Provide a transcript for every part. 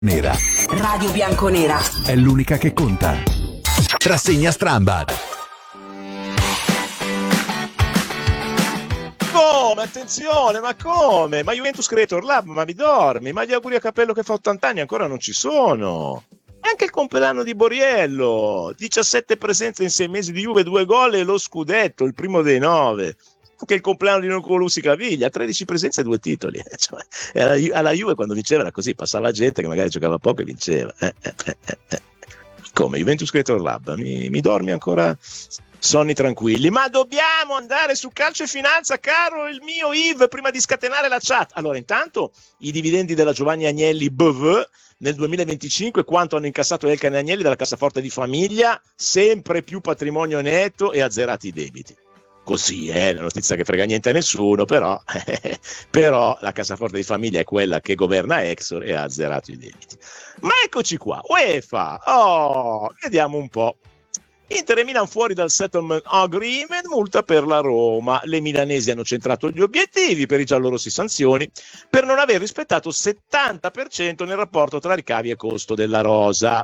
Nera. Radio Bianconera. È l'unica che conta. Rassegna Strambad. Come? Attenzione, ma come? Ma Juventus Creator Lab, ma mi dormi? Ma gli auguri a Capello che fa 80 anni ancora non ci sono. E anche il compleanno di Borriello, 17 presenze in 6 mesi di Juve, 2 gol e lo scudetto, il primo dei 9. Anche il compleanno di Nicolussi Caviglia, 13 presenze e 2 titoli. Cioè, alla Juve quando vinceva era così, passava gente che magari giocava poco e vinceva. Come? Juventus Creator Lab, mi dormi ancora? Sonni tranquilli, ma dobbiamo andare su Calcio e Finanza, caro il mio Yves, prima di scatenare la chat. Allora, intanto i dividendi della Giovanni Agnelli BV nel 2025, quanto hanno incassato Elkann e Agnelli dalla cassaforte di famiglia, sempre più patrimonio netto e azzerati i debiti. Così è la notizia che frega niente a nessuno, però la cassaforte di famiglia è quella che governa Exor e ha azzerato i debiti. Ma eccoci qua, UEFA, vediamo un po'. Inter e Milan fuori dal settlement agreement, multa per la Roma. Le milanesi hanno centrato gli obiettivi, per i giallorossi sanzioni, per non aver rispettato il 70% nel rapporto tra ricavi e costo della rosa.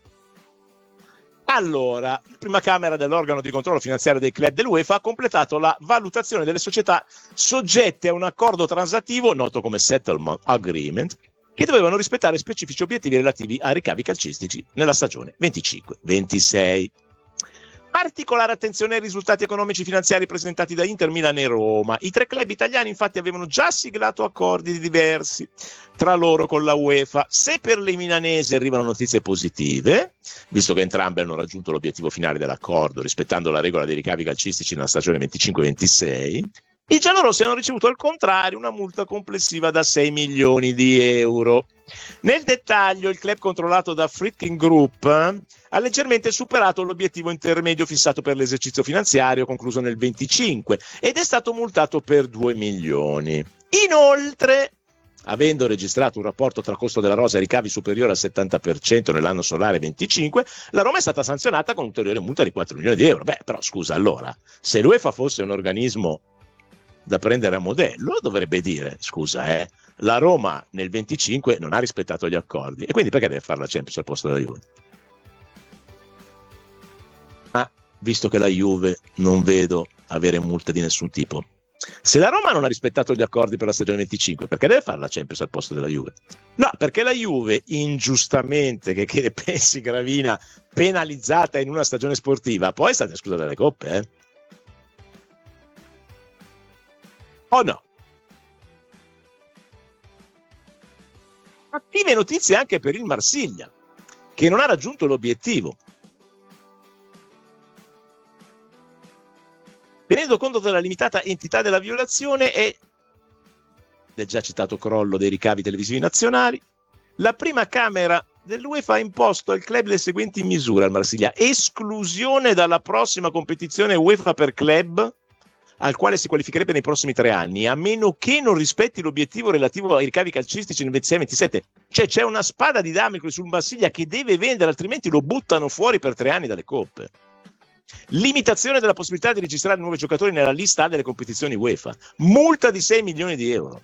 Allora, la prima Camera dell'organo di controllo finanziario dei club dell'UEFA ha completato la valutazione delle società soggette a un accordo transattivo, noto come settlement agreement, che dovevano rispettare specifici obiettivi relativi ai ricavi calcistici nella stagione 25-26. Particolare attenzione ai risultati economici finanziari presentati da Inter, Milan e Roma. I 3 club italiani infatti avevano già siglato accordi diversi tra loro con la UEFA. Se per le milanesi arrivano notizie positive, visto che entrambe hanno raggiunto l'obiettivo finale dell'accordo rispettando la regola dei ricavi calcistici nella stagione 25-26, i giallorossi hanno ricevuto al contrario una multa complessiva da 6 milioni di euro. Nel dettaglio, il club controllato da Friedkin Group ha leggermente superato l'obiettivo intermedio fissato per l'esercizio finanziario concluso nel 25 ed è stato multato per 2 milioni. Inoltre, avendo registrato un rapporto tra costo della rosa e ricavi superiore al 70% nell'anno solare 25, la Roma è stata sanzionata con un'ulteriore multa di 4 milioni di euro. Beh, però scusa, allora, se l'UEFA fosse un organismo da prendere a modello, dovrebbe dire, scusa, la Roma nel 25 non ha rispettato gli accordi, e quindi perché deve fare la Champions al posto della Juve? Ma visto che la Juve non vedo avere multe di nessun tipo, se la Roma non ha rispettato gli accordi per la stagione 25, perché deve fare la Champions al posto della Juve? No, perché la Juve ingiustamente, che ne pensi Gravina, penalizzata in una stagione sportiva, poi è stata esclusa dalle coppe, o no? Cattive notizie anche per il Marsiglia, che non ha raggiunto l'obiettivo. Tenendo conto della limitata entità della violazione e del già citato crollo dei ricavi televisivi nazionali, la prima Camera dell'UEFA ha imposto al club le seguenti misure al Marsiglia: esclusione dalla prossima competizione UEFA per club, al quale si qualificherebbe nei prossimi 3 anni, a meno che non rispetti l'obiettivo relativo ai ricavi calcistici nel 26-27. Cioè c'è una spada di Damocle sul Marsiglia che deve vendere, altrimenti lo buttano fuori per 3 anni dalle coppe. Limitazione della possibilità di registrare nuovi giocatori nella lista A delle competizioni UEFA. Multa di 6 milioni di euro.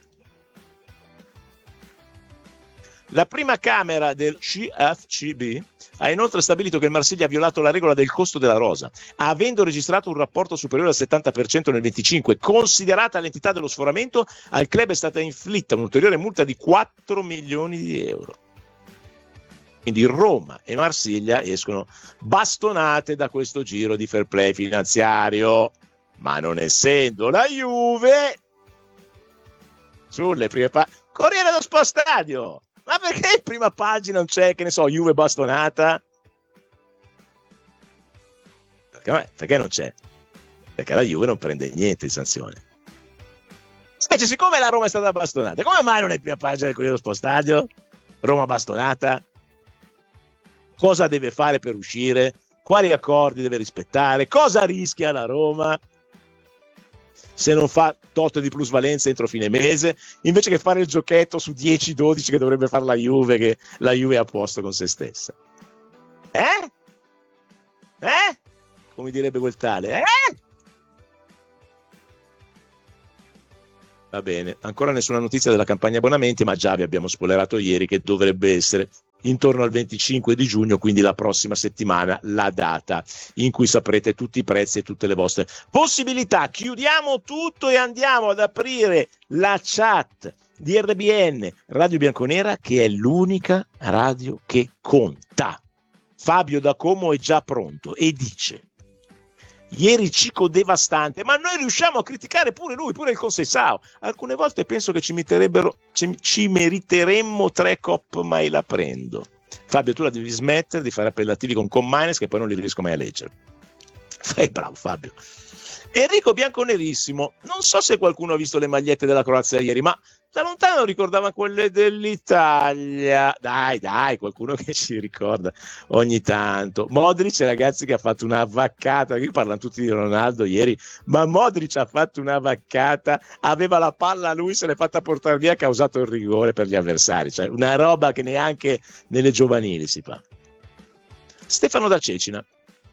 La prima Camera del CFCB ha inoltre stabilito che il Marsiglia ha violato la regola del costo della rosa, avendo registrato un rapporto superiore al 70% nel 25. Considerata l'entità dello sforamento, al club è stata inflitta un'ulteriore multa di 4 milioni di euro. Quindi Roma e Marsiglia escono bastonate da questo giro di fair play finanziario, ma non essendo la Juve sulle prime pagine. Corriere dello Sport Stadio! Ma perché in prima pagina non c'è, che ne so, Juve bastonata? Perché non c'è? Perché la Juve non prende niente di sanzione. Invece, siccome la Roma è stata bastonata, come mai non è in prima pagina del Corriere dello Sport Stadio? Roma bastonata? Cosa deve fare per uscire? Quali accordi deve rispettare? Cosa rischia la Roma se non fa tot di plusvalenza entro fine mese, invece che fare il giochetto su 10-12 che dovrebbe fare la Juve, che la Juve è a posto con se stessa? Come direbbe quel tale? Va bene, ancora nessuna notizia della campagna abbonamenti, ma già vi abbiamo spoilerato ieri che dovrebbe essere intorno al 25 di giugno, quindi la prossima settimana, la data in cui saprete tutti i prezzi e tutte le vostre possibilità. Chiudiamo tutto e andiamo ad aprire la chat di RBN Radio Bianconera, che è l'unica radio che conta. Fabio da Como è già pronto e dice: ieri Cico devastante, ma noi riusciamo a criticare pure lui, pure il Consessao. Alcune volte penso che ci meriteremmo 3 cop, mai la prendo. Fabio, tu la devi smettere di fare appellativi con Commines, che poi non li riesco mai a leggere. Bravo Fabio. Enrico Bianconerissimo, non so se qualcuno ha visto le magliette della Croazia ieri, ma da lontano ricordava quelle dell'Italia. Dai, qualcuno che ci ricorda ogni tanto. Modric, ragazzi, che ha fatto una vaccata. Qui parlano tutti di Ronaldo ieri, ma Modric ha fatto una vaccata, aveva la palla lui, se l'è fatta portare via, ha causato il rigore per gli avversari. Cioè una roba che neanche nelle giovanili si fa. Stefano da Cecina: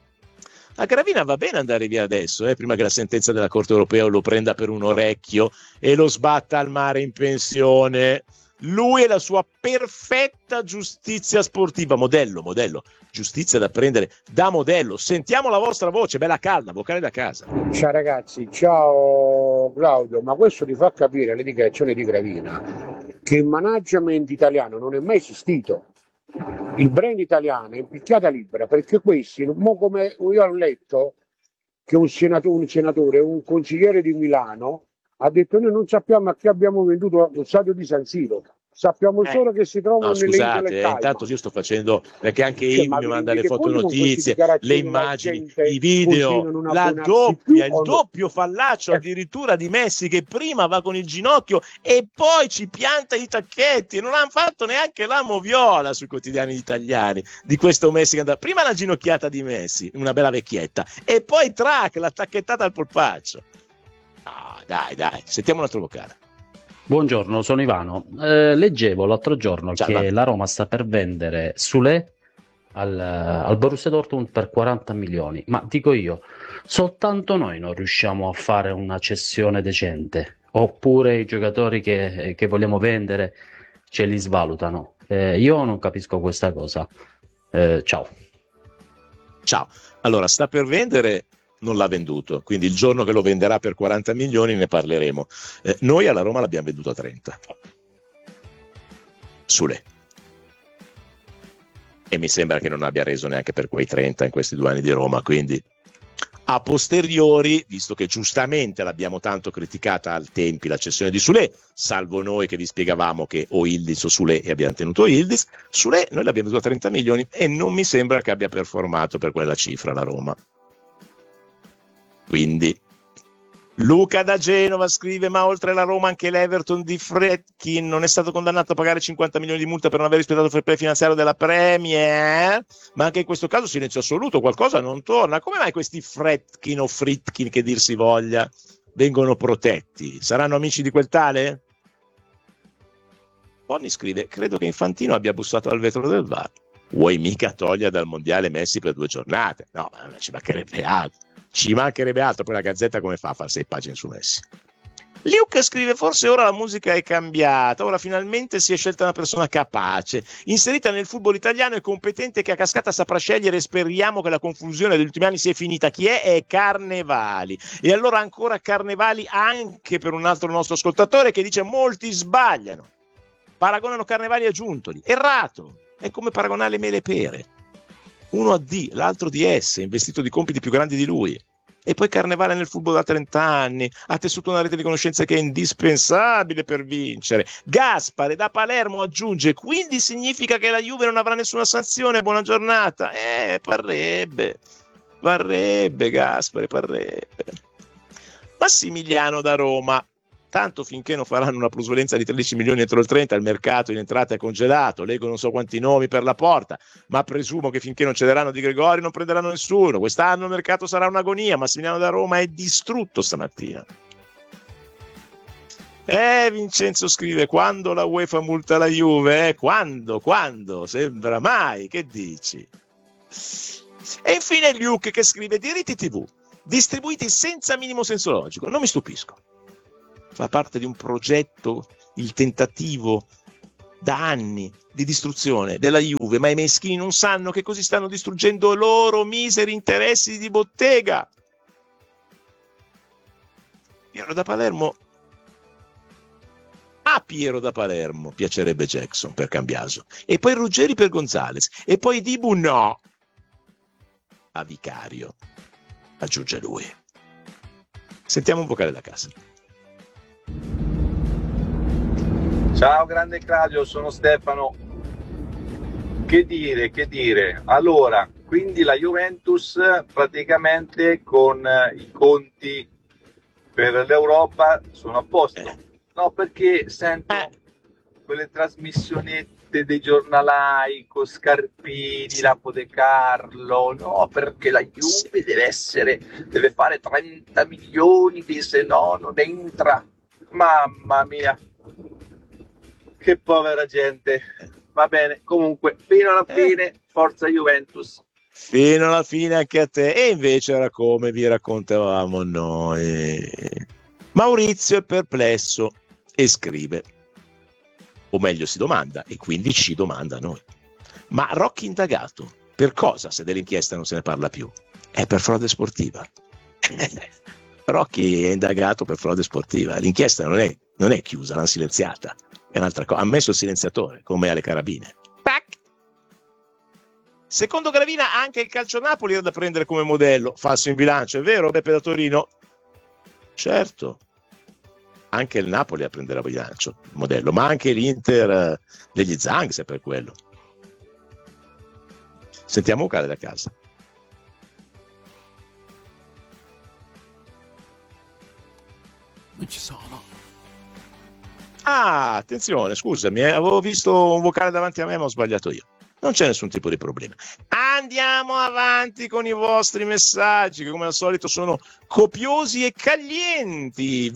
a Gravina va bene andare via adesso, prima che la sentenza della Corte Europea lo prenda per un orecchio e lo sbatta al mare in pensione. Lui e la sua perfetta giustizia sportiva, modello, giustizia da prendere da modello. Sentiamo la vostra voce, bella calda, vocale da casa. Ciao ragazzi, ciao Claudio, ma questo ti fa capire le dichiarazioni di Gravina che il management italiano non è mai esistito. Il brand italiano è in picchiata libera, perché questi, come io ho letto che un senatore, un consigliere di Milano ha detto: noi non sappiamo a chi abbiamo venduto lo stadio di San Siro, sappiamo solo che si trovano nelle isole Cayman. Intanto io sto facendo, perché anche Yves mi manda le fotonotizie, le immagini, i video, il doppio fallaccio addirittura di Messi, che prima va con il ginocchio e poi ci pianta i tacchetti. Non hanno fatto neanche la moviola sui quotidiani italiani di questo Messi che andava. Prima la ginocchiata di Messi, una bella vecchietta, e poi la tacchettata al polpaccio. Dai, sentiamo un altro vocale. Buongiorno, sono Ivano. Leggevo l'altro giorno che la Roma sta per vendere Sule al Borussia Dortmund per 40 milioni. Ma dico io, soltanto noi non riusciamo a fare una cessione decente, oppure i giocatori che vogliamo vendere ce li svalutano? Io non capisco questa cosa. Ciao. Allora, sta per vendere, non l'ha venduto, quindi il giorno che lo venderà per 40 milioni ne parleremo. Noi alla Roma l'abbiamo venduto a 30. Sule. E mi sembra che non abbia reso neanche per quei 30 in questi 2 anni di Roma, quindi a posteriori, visto che giustamente l'abbiamo tanto criticata al tempi la cessione di Sule, salvo noi che vi spiegavamo che o Yildiz o Sule, e abbiamo tenuto Yildiz, Sule noi l'abbiamo venduto a 30 milioni e non mi sembra che abbia performato per quella cifra la Roma. Quindi Luca da Genova scrive: ma oltre la Roma anche l'Everton di Fredkin non è stato condannato a pagare 50 milioni di multa per non aver rispettato il fair play finanziario della Premier? Ma anche in questo caso silenzio assoluto, qualcosa non torna. Come mai questi Fredkin o Fritkin, che dir si voglia, vengono protetti? Saranno amici di quel tale? Ponni scrive: credo che Infantino abbia bussato al vetro del VAR. Vuoi mica togliere dal mondiale Messi per 2 giornate? No, ma ci mancherebbe altro. Poi la Gazzetta come fa a fare 6 pagine su Messi? Luke scrive: forse ora la musica è cambiata, ora finalmente si è scelta una persona capace, inserita nel football italiano e competente, che a cascata saprà scegliere, e speriamo che la confusione degli ultimi anni sia finita. Chi è? È Carnevali. E allora ancora Carnevali anche per un altro nostro ascoltatore che dice: molti sbagliano, paragonano Carnevali a Giuntoli. Errato, è come paragonare le mele e pere. Uno a D, l'altro di S, investito di compiti più grandi di lui. E poi Carnevale nel football da 30 anni, ha tessuto una rete di conoscenze che è indispensabile per vincere. Gaspare da Palermo aggiunge: quindi significa che la Juve non avrà nessuna sanzione? Buona giornata. Parrebbe Gaspare, parrebbe. Massimiliano da Roma: tanto finché non faranno una plusvalenza di 13 milioni entro il 30, il mercato in entrata è congelato. Leggo non so quanti nomi per la porta, ma presumo che finché non cederanno Di Gregori non prenderanno nessuno. Quest'anno il mercato sarà un'agonia. Massimiliano da Roma è distrutto stamattina. Vincenzo scrive: quando la UEFA multa la Juve? Quando? Sembra mai, che dici? E infine Luke che scrive: diritti TV distribuiti senza minimo senso logico. Non mi stupisco. fa parte di un progetto, il tentativo da anni di distruzione della Juve, ma i meschini non sanno che così stanno distruggendo loro miseri interessi di bottega. Piero da Palermo, a Piero da Palermo piacerebbe Jackson per Cambiaso, e poi Ruggeri per Gonzales, e poi Dibu no, a Vicario, aggiunge lui. Sentiamo un vocale da casa. Ciao grande Claudio, sono Stefano. Che dire? Allora, quindi la Juventus praticamente con i conti per l'Europa sono a posto. No, perché sento quelle trasmissionette dei giornalai con Scarpini, Lapo De Carlo, no, perché la Juve deve fare 30 milioni, se no non entra. Mamma mia, che povera gente. Va bene, comunque, fino alla fine, forza Juventus. Fino alla fine anche a te. E invece era come vi raccontavamo noi. Maurizio è perplesso e scrive, o meglio si domanda, e quindi ci domanda a noi: ma Rocchi indagato per cosa, se dell'inchiesta non se ne parla più? È per frode sportiva. Rocchi è indagato per frode sportiva, l'inchiesta non è chiusa, l'hanno silenziata, è un'altra cosa, ha messo il silenziatore come alle carabine. Tac! Secondo Gravina anche il calcio Napoli era da prendere come modello, falso in bilancio, è vero Beppe da Torino? Certo, anche il Napoli a prendere a bilancio il modello, ma anche l'Inter degli Zangs è per quello. Sentiamo vocale da casa. Non ci sono. Ah, attenzione, scusami, avevo visto un vocale davanti a me ma ho sbagliato io. Non c'è nessun tipo di problema. Andiamo avanti con i vostri messaggi che come al solito sono copiosi e calienti.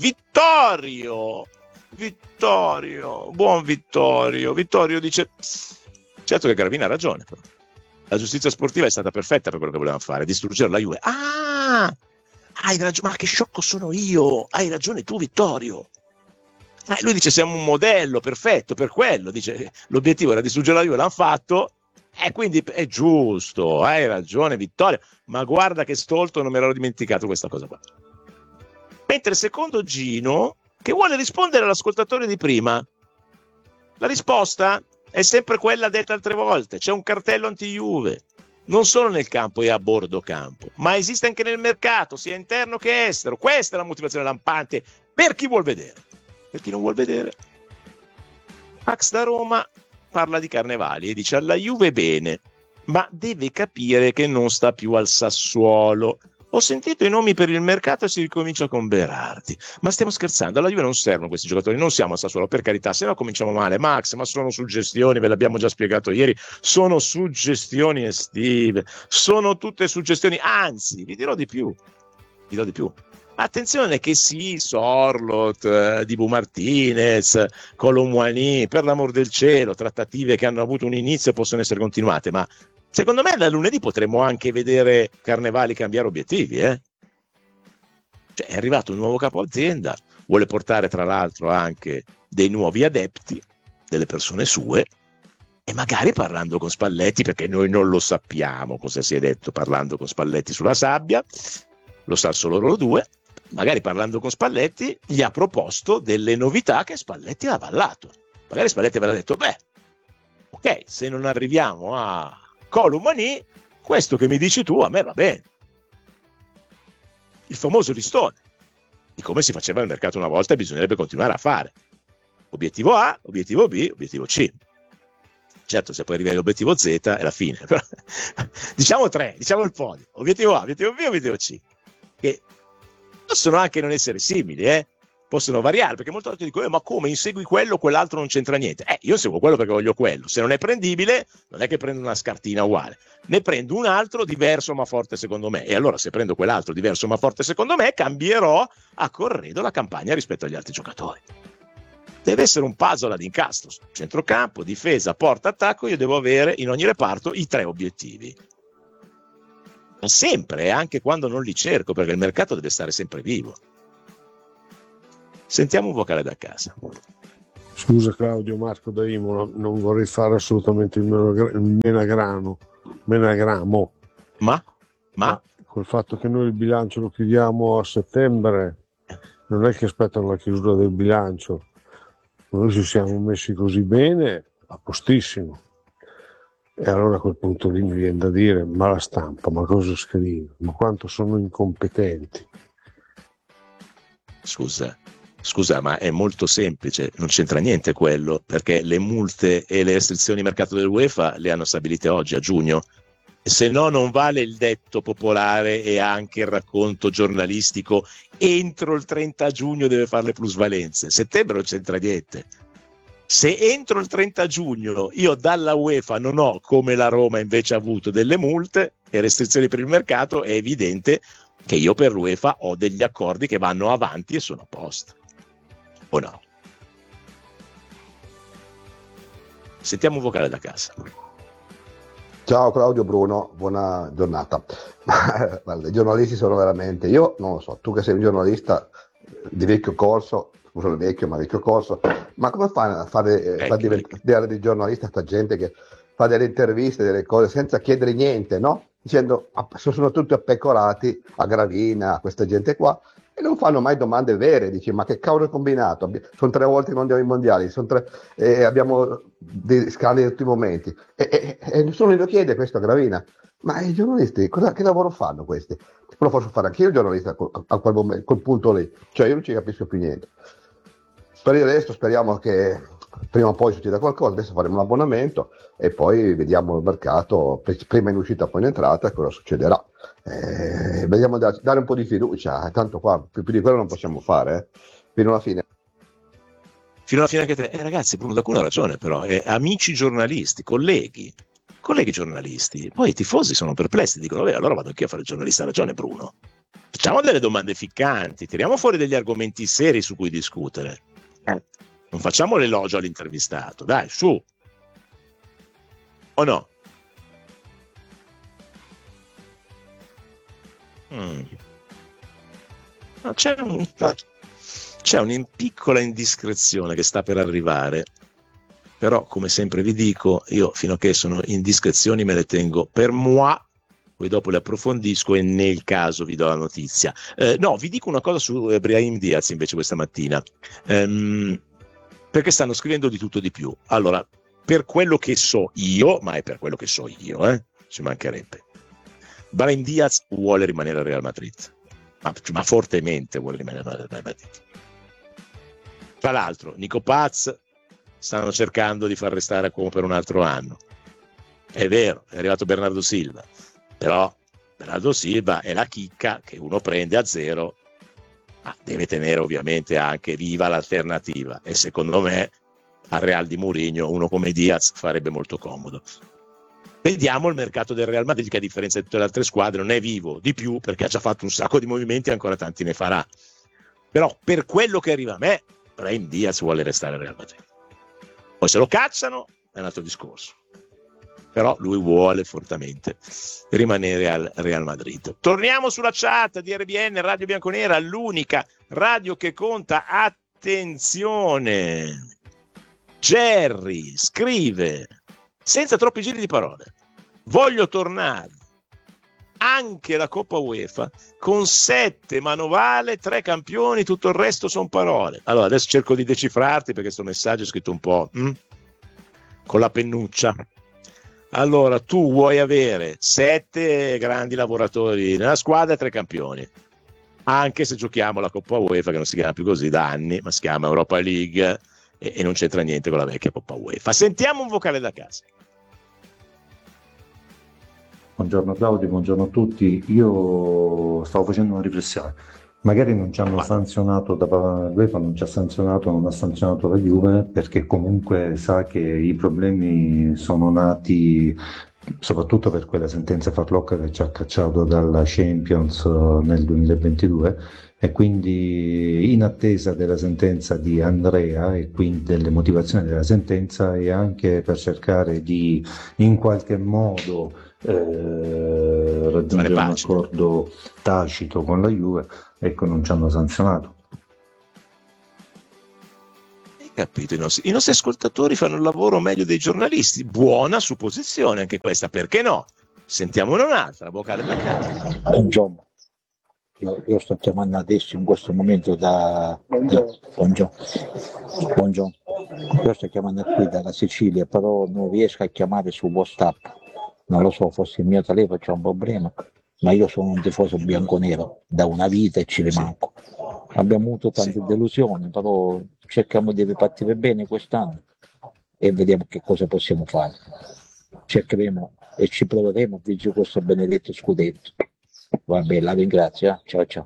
Buon Vittorio dice: certo che Gravina ha ragione, però la giustizia sportiva è stata perfetta per quello che volevano fare, distruggere la Juve. Ah, hai ragione, ma che sciocco sono io, hai ragione tu Vittorio. Lui dice siamo un modello perfetto per quello, dice l'obiettivo era distruggere la Juve, l'hanno fatto, quindi è giusto, hai ragione Vittorio, ma guarda che stolto, non me l'ero dimenticato questa cosa qua. Mentre secondo Gino, che vuole rispondere all'ascoltatore di prima, la risposta è sempre quella detta altre volte: c'è un cartello anti-Juve, non solo nel campo e a bordo campo, ma esiste anche nel mercato, sia interno che estero. Questa è la motivazione lampante per chi vuol vedere. Per chi non vuol vedere, Max da Roma parla di Carnevali e dice: alla Juve bene, ma deve capire che non sta più al Sassuolo. Ho sentito i nomi per il mercato e si ricomincia con Berardi. Ma stiamo scherzando, alla Juve non servono questi giocatori, non siamo al Sassuolo, per carità, se no cominciamo male. Max, ma sono suggestioni, ve l'abbiamo già spiegato ieri, sono suggestioni estive, sono tutte suggestioni, anzi, vi dirò di più. Attenzione che sì, Sorlot, Dibu Martinez, Colomwani, per l'amor del cielo, trattative che hanno avuto un inizio e possono essere continuate, ma secondo me da lunedì potremmo anche vedere Carnevali cambiare obiettivi. Cioè, è arrivato un nuovo capo azienda, vuole portare tra l'altro anche dei nuovi adepti, delle persone sue, e magari parlando con Spalletti, perché noi non lo sappiamo cosa si è detto parlando con Spalletti sulla sabbia, lo sa solo loro due. Magari parlando con Spalletti gli ha proposto delle novità che Spalletti ha avallato. Magari Spalletti avrà detto: beh, ok, se non arriviamo a Colomani, questo che mi dici tu a me va bene. Il famoso listone di come si faceva il mercato una volta e bisognerebbe continuare a fare. Obiettivo A, obiettivo B, obiettivo C. Certo, se poi arrivi all'obiettivo Z è la fine. Però, diciamo 3, diciamo il podio. Obiettivo A, obiettivo B, obiettivo C. Che possono anche non essere simili, possono variare, perché molte volte dico: ma come insegui quello, quell'altro non c'entra niente. Io seguo quello perché voglio quello. Se non è prendibile, non è che prendo una scartina uguale, ne prendo un altro diverso ma forte secondo me, e allora se prendo quell'altro diverso ma forte secondo me, cambierò a corredo la campagna rispetto agli altri giocatori. Deve essere un puzzle ad incastro: centrocampo, difesa, porta, attacco. Io devo avere in ogni reparto i 3 obiettivi, sempre, anche quando non li cerco, perché il mercato deve stare sempre vivo. Sentiamo un vocale da casa. Scusa Claudio, Marco da Imola, non vorrei fare assolutamente il menagramo. Ma? Col fatto che noi il bilancio lo chiudiamo a settembre, non è che aspettano la chiusura del bilancio. Noi ci siamo messi così bene, a postissimo. E allora a quel punto lì mi viene da dire, ma la stampa, ma cosa scrive? Ma quanto sono incompetenti. Scusa, ma è molto semplice, non c'entra niente quello, perché le multe e le restrizioni di mercato dell'UEFA le hanno stabilite oggi, a giugno. Se no non vale il detto popolare e anche il racconto giornalistico entro il 30 giugno deve fare le plusvalenze. Settembre non c'entra niente. Se entro il 30 giugno io dalla UEFA non ho, come la Roma invece ha avuto, delle multe e restrizioni per il mercato, è evidente che io per l'UEFA ho degli accordi che vanno avanti e sono a posto. O no? Sentiamo un vocale da casa. Ciao Claudio, Bruno, buona giornata. Guarda, i giornalisti sono veramente, io non lo so, tu che sei un giornalista di vecchio corso, scusa il vecchio, ma vecchio corso, ma come fai a far diventare di giornalista sta gente che fa delle interviste, delle cose senza chiedere niente, no? Dicendo sono tutti appecorati a Gravina, a questa gente qua, e non fanno mai domande vere. Dici, ma che cavolo è combinato? Sono 3 volte che non andiamo ai mondiali, abbiamo dei scandali in tutti i momenti, e nessuno glielo chiede questo a Gravina. Ma i giornalisti, che lavoro fanno questi? Lo posso fare anche io il giornalista a quel momento, quel punto lì, cioè io non ci capisco più niente. Per il resto speriamo che prima o poi succeda qualcosa. Adesso faremo un abbonamento e poi vediamo il mercato, prima in uscita poi in entrata, cosa succederà. Vediamo dare un po' di fiducia, tanto qua più di quello non possiamo fare, fino alla fine. Fino alla fine anche te. Ragazzi, Bruno D'Acunha ha ragione, però, amici giornalisti, colleghi giornalisti, poi i tifosi sono perplessi, dicono, allora vado anch'io a fare il giornalista. Ha ragione Bruno, facciamo delle domande ficcanti, tiriamo fuori degli argomenti seri su cui discutere, non facciamo l'elogio all'intervistato, dai, su, o no? No, c'è una piccola indiscrezione che sta per arrivare, però come sempre vi dico, io fino a che sono indiscrezioni me le tengo per moi, poi dopo le approfondisco e nel caso vi do la notizia. No, vi dico una cosa su Brahim Diaz invece questa mattina, perché stanno scrivendo di tutto di più. Allora, per quello che so io, ma è per quello che so io, ci mancherebbe, Brahim Diaz vuole rimanere al Real Madrid, ma fortemente vuole rimanere al Real Madrid. Tra l'altro, Nico Paz stanno cercando di far restare come per un altro anno. È vero, è arrivato Bernardo Silva, però Bernardo Silva è la chicca che uno prende a 0, ma deve tenere ovviamente anche viva l'alternativa, e secondo me al Real di Mourinho uno come Diaz farebbe molto comodo. Vediamo il mercato del Real Madrid, che a differenza di tutte le altre squadre non è vivo di più, perché ha già fatto un sacco di movimenti e ancora tanti ne farà. Però per quello che arriva a me, Brahim Diaz vuole restare al Real Madrid. Poi se lo cacciano è un altro discorso, però lui vuole fortemente rimanere al Real Madrid. Torniamo sulla chat di RBN Radio Bianconera, l'unica radio che conta. Attenzione, Jerry scrive senza troppi giri di parole: voglio tornare anche la Coppa UEFA con 7 manovale, 3 campioni, tutto il resto sono parole. Allora adesso cerco di decifrarti, perché questo messaggio è scritto un po' con la pennuccia. Allora, tu vuoi avere 7 grandi lavoratori nella squadra e 3 campioni, anche se giochiamo la Coppa UEFA, che non si chiama più così da anni, ma si chiama Europa League, e non c'entra niente con la vecchia Coppa UEFA. Sentiamo un vocale da casa. Buongiorno Claudio, buongiorno a tutti. Io stavo facendo una riflessione. Magari non ci hanno sanzionato, l'UEFA non ci ha sanzionato, non ha sanzionato la Juve, perché comunque sa che i problemi sono nati soprattutto per quella sentenza farlocca che ci ha cacciato dalla Champions nel 2022, e quindi in attesa della sentenza di Andrea e quindi delle motivazioni della sentenza, e anche per cercare di in qualche modo raggiungere un accordo tacito con la Juve, ecco, non ci hanno sanzionato. capito? I nostri ascoltatori fanno il lavoro meglio dei giornalisti. Buona supposizione anche questa, perché no? Sentiamone un'altra, vocale da casa. Buongiorno. Io sto chiamando adesso in questo momento Buongiorno. Io sto chiamando qui dalla Sicilia, però non riesco a chiamare su WhatsApp. Non lo so, forse il mio telefono c'è un problema, ma io sono un tifoso bianconero da una vita e ci rimango. Abbiamo avuto tante delusioni, però cerchiamo di ripartire bene quest'anno e vediamo che cosa possiamo fare. Cercheremo e ci proveremo a vincere questo benedetto scudetto. Vabbè, la ringrazio. Ciao ciao.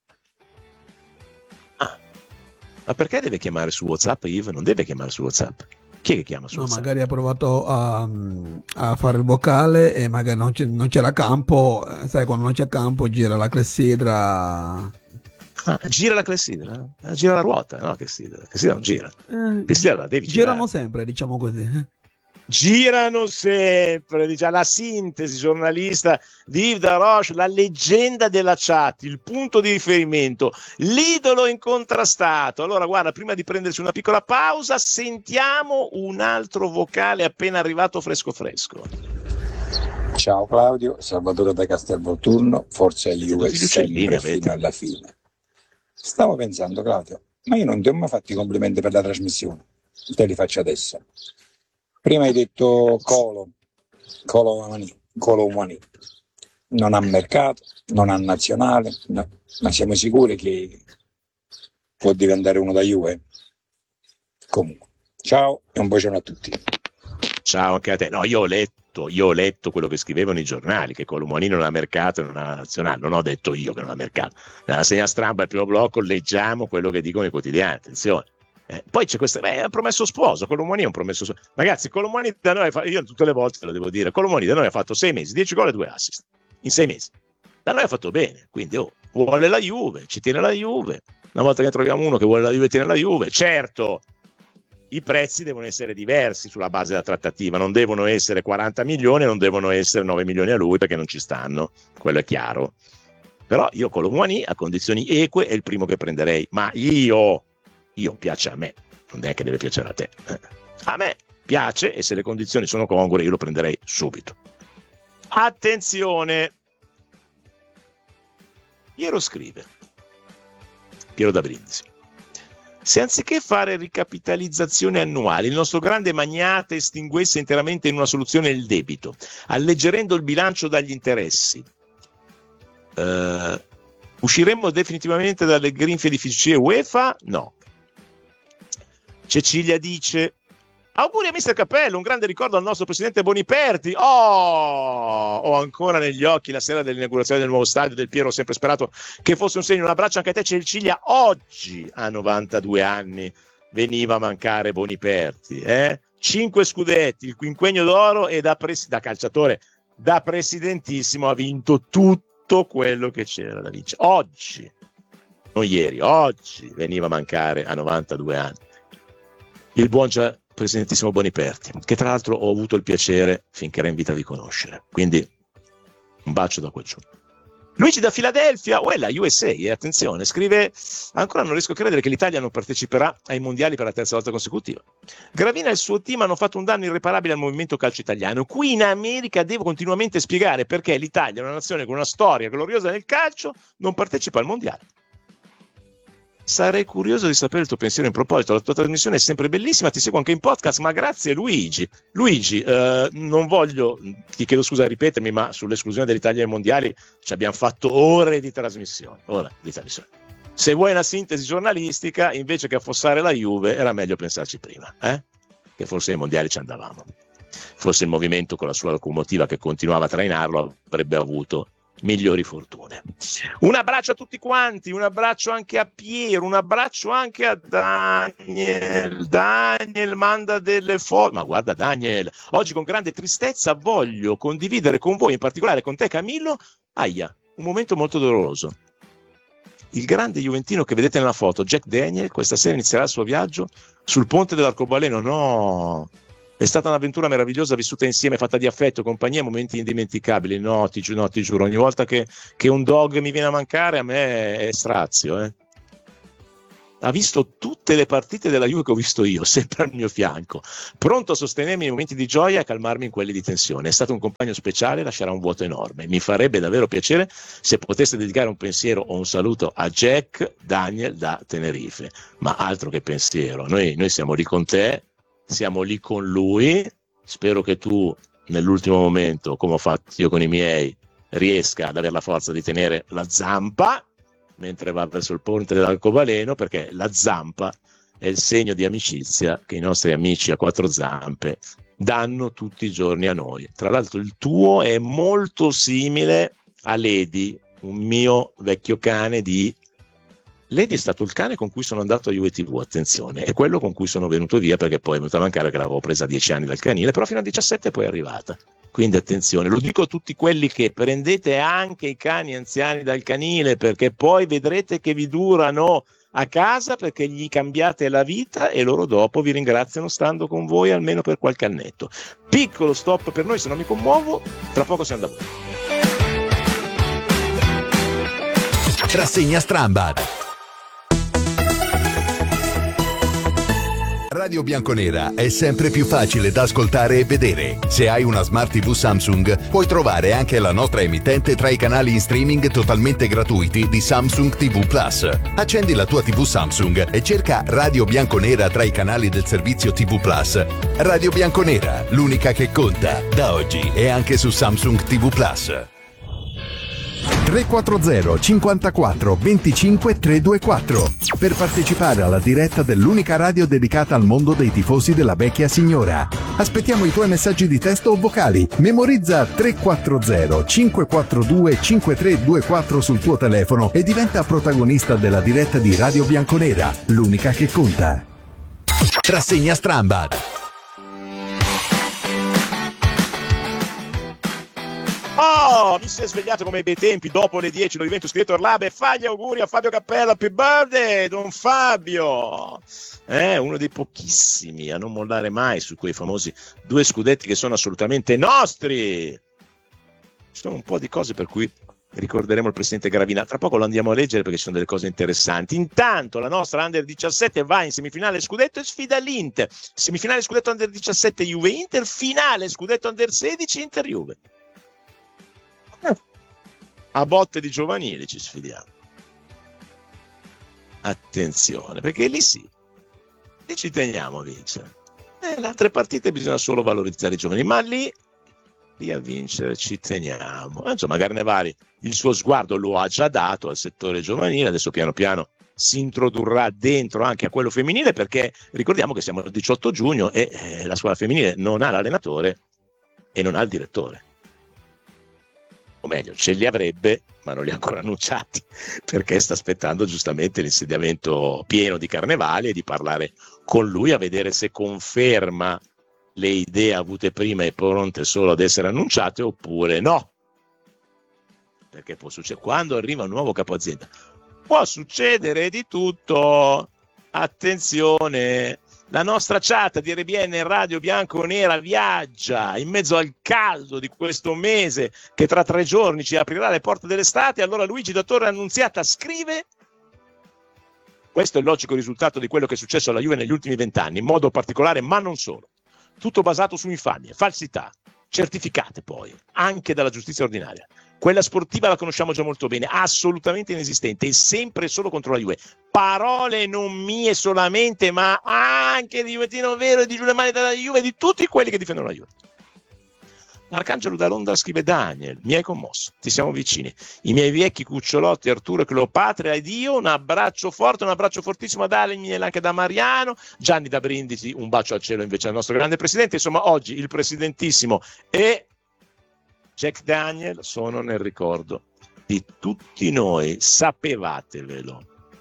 Ma perché deve chiamare su WhatsApp, Yves? Non deve chiamare su WhatsApp. Chi è che chiama su WhatsApp? Magari ha provato a fare il vocale e magari non c'era campo. Sai, quando non c'è campo gira la clessidra. Gira la clessidra? Gira la ruota, no? Clessidra non gira. Clessidra la devi girare. Girano sempre, diciamo così. Girano sempre, diciamo, la sintesi giornalista di Yves Daroche, la leggenda della chat, il punto di riferimento, l'idolo incontrastato. Allora guarda, prima di prenderci una piccola pausa, sentiamo un altro vocale appena arrivato fresco. Ciao Claudio, Salvatore da Castelvolturno, forza Juve sempre fino alla fine. Stavo pensando, Claudio, ma io non ti ho mai fatto i complimenti per la trasmissione, te li faccio adesso. Prima hai detto Colo Umani, non ha mercato, non ha nazionale, no. Ma siamo sicuri che può diventare uno da Juve? Comunque, ciao e un bacione a tutti. Ciao anche a te. No, io ho letto quello che scrivevano i giornali, che Colomani non ha mercato e non ha nazionale. Non ho detto io che non ha mercato. Nella segna stampa, al primo blocco, leggiamo quello che dicono i quotidiani. Attenzione. Poi c'è questo, è un promesso sposo. Colomani è un promesso sposo. Ragazzi, Colomani da noi, io tutte le volte lo devo dire, Colomani da noi ha fatto 6 mesi, 10 gol e 2 assist in 6 mesi. Da noi ha fatto bene, quindi vuole la Juve, ci tiene la Juve. Una volta che troviamo uno che vuole la Juve, tiene la Juve. Certo, i prezzi devono essere diversi sulla base della trattativa, non devono essere 40 milioni, non devono essere 9 milioni a lui perché non ci stanno, quello è chiaro. Però io Colomani a condizioni eque è il primo che prenderei, ma io piace a me, non è che deve piacere a te. A me piace e se le condizioni sono congrue io lo prenderei subito. Attenzione! Piero scrive, Piero da Brindisi, se anziché fare ricapitalizzazioni annuali il nostro grande magnate estinguesse interamente in una soluzione il debito, alleggerendo il bilancio dagli interessi, usciremmo definitivamente dalle grinfie di FIGC e UEFA? No. Cecilia dice, auguri a Mister Cappello, un grande ricordo al nostro presidente Boniperti. Ho ancora negli occhi la sera dell'inaugurazione del nuovo stadio del Piero, ho sempre sperato che fosse un segno. Un abbraccio anche a te Cecilia, oggi a 92 anni veniva a mancare Boniperti, 5 scudetti, il quinquennio d'oro e da calciatore, da presidentissimo ha vinto tutto quello che c'era da vincere. Oggi, non ieri, oggi veniva a mancare a 92 anni il buon presidentissimo Boniperti, che tra l'altro ho avuto il piacere finché era in vita di conoscere, quindi un bacio da quel giù. Luigi da Filadelfia, la USA, attenzione, scrive, ancora non riesco a credere che l'Italia non parteciperà ai mondiali per la terza volta consecutiva. Gravina e il suo team hanno fatto un danno irreparabile al movimento calcio italiano. Qui in America devo continuamente spiegare perché l'Italia, una nazione con una storia gloriosa nel calcio, non partecipa al mondiale. Sarei curioso di sapere il tuo pensiero in proposito. La tua trasmissione è sempre bellissima, ti seguo anche in podcast, ma grazie Luigi. Luigi, non voglio, ti chiedo scusa a ripetermi, ma sull'esclusione dell'Italia ai mondiali ci abbiamo fatto ore di trasmissione. Se vuoi una sintesi giornalistica, invece che affossare la Juve, era meglio pensarci prima, che forse ai mondiali ci andavamo. Forse il movimento con la sua locomotiva che continuava a trainarlo avrebbe avuto migliori fortune. Un abbraccio a tutti quanti, un abbraccio anche a Piero, un abbraccio anche a Daniel manda delle foto, ma guarda Daniel, oggi con grande tristezza voglio condividere con voi, in particolare con te Camillo, un momento molto doloroso. Il grande juventino che vedete nella foto, Jack Daniel, questa sera inizierà il suo viaggio sul ponte dell'Arcobaleno. No, è stata un'avventura meravigliosa vissuta insieme, fatta di affetto, compagnia, momenti indimenticabili. No, ti giuro, ogni volta che un dog mi viene a mancare a me è strazio. ha visto tutte le partite della Juve che ho visto io, sempre al mio fianco, pronto a sostenermi nei momenti di gioia e a calmarmi in quelli di tensione. È stato un compagno speciale, lascerà un vuoto enorme. Mi farebbe davvero piacere se poteste dedicare un pensiero o un saluto a Jack Daniel da Tenerife. Ma altro che pensiero, noi siamo lì con te, siamo lì con lui. Spero che tu nell'ultimo momento, come ho fatto io con i miei, riesca ad avere la forza di tenere la zampa mentre va verso il ponte dell'Arcobaleno, perché la zampa è il segno di amicizia che i nostri amici a quattro zampe danno tutti i giorni a noi. Tra l'altro il tuo è molto simile a Lady, un mio vecchio cane di... Lady è stato il cane con cui sono andato a Juve TV, attenzione, è quello con cui sono venuto via, perché poi è venuto a mancare, che l'avevo presa a 10 anni dal canile, però fino a 17 poi è arrivata. Quindi attenzione, lo dico a tutti quelli che prendete anche i cani anziani dal canile, perché poi vedrete che vi durano a casa, perché gli cambiate la vita e loro dopo vi ringraziano stando con voi almeno per qualche annetto. Piccolo stop per noi, se non mi commuovo, tra poco siamo da voi. Rassegna Strambad. Radio Bianconera è sempre più facile da ascoltare e vedere. Se hai una Smart TV Samsung, puoi trovare anche la nostra emittente tra i canali in streaming totalmente gratuiti di Samsung TV Plus. Accendi la tua TV Samsung e cerca Radio Bianconera tra i canali del servizio TV Plus. Radio Bianconera, l'unica che conta, da oggi e anche su Samsung TV Plus. 340 54 25 324 per partecipare alla diretta dell'unica radio dedicata al mondo dei tifosi della vecchia signora. Aspettiamo i tuoi messaggi di testo o vocali. Memorizza 340 542 5324 sul tuo telefono e diventa protagonista della diretta di Radio Bianconera, l'unica che conta. Rassegna Strambad. Oh, mi si è svegliato come ai bei tempi, dopo le 10 lo divento scritto Orlabe, fa gli auguri a Fabio Cappella, happy birthday, Don Fabio! Uno dei pochissimi a non mollare mai su quei famosi 2 scudetti che sono assolutamente nostri. Ci sono un po' di cose per cui ricorderemo il presidente Gravina, tra poco lo andiamo a leggere perché ci sono delle cose interessanti. Intanto la nostra Under 17 va in semifinale scudetto e sfida l'Inter, semifinale scudetto Under 17 Juve-Inter, finale scudetto Under 16 Inter-Juve. A botte di giovanili ci sfidiamo. Attenzione, perché lì sì, lì ci teniamo a vincere. Le altre partite bisogna solo valorizzare i giovani, ma lì a vincere ci teniamo. Insomma, magari Nevari il suo sguardo lo ha già dato al settore giovanile, adesso piano piano si introdurrà dentro anche a quello femminile, perché ricordiamo che siamo il 18 giugno e la squadra femminile non ha l'allenatore e non ha il direttore. O meglio, ce li avrebbe, ma non li ha ancora annunciati, perché sta aspettando giustamente l'insediamento pieno di Carnevali e di parlare con lui a vedere se conferma le idee avute prima e pronte solo ad essere annunciate oppure no. Perché può succedere, quando arriva un nuovo capo azienda, può succedere di tutto. Attenzione, la nostra chat di RBN Radio Bianconera viaggia in mezzo al caldo di questo mese che tra 3 giorni ci aprirà le porte dell'estate. Allora Luigi da Torre Annunziata scrive: questo è il logico risultato di quello che è successo alla Juve negli ultimi 20 anni, in modo particolare, ma non solo. Tutto basato su infamie, falsità, certificate poi, anche dalla giustizia ordinaria. Quella sportiva la conosciamo già molto bene, assolutamente inesistente e sempre solo contro la Juve. Parole non mie solamente, ma anche di Juvettino Vero e di Giulia Mani della Juve, di tutti quelli che difendono la Juve. Arcangelo da Londra scrive: Daniel, mi hai commosso, ti siamo vicini. I miei vecchi cucciolotti Arturo e Cleopatra ed io, un abbraccio forte, un abbraccio fortissimo ad Ale, anche da Mariano, Gianni da Brindisi, un bacio al cielo invece al nostro grande presidente. Insomma, oggi il presidentissimo e Jack Daniel sono nel ricordo di tutti noi, sapevatevelo.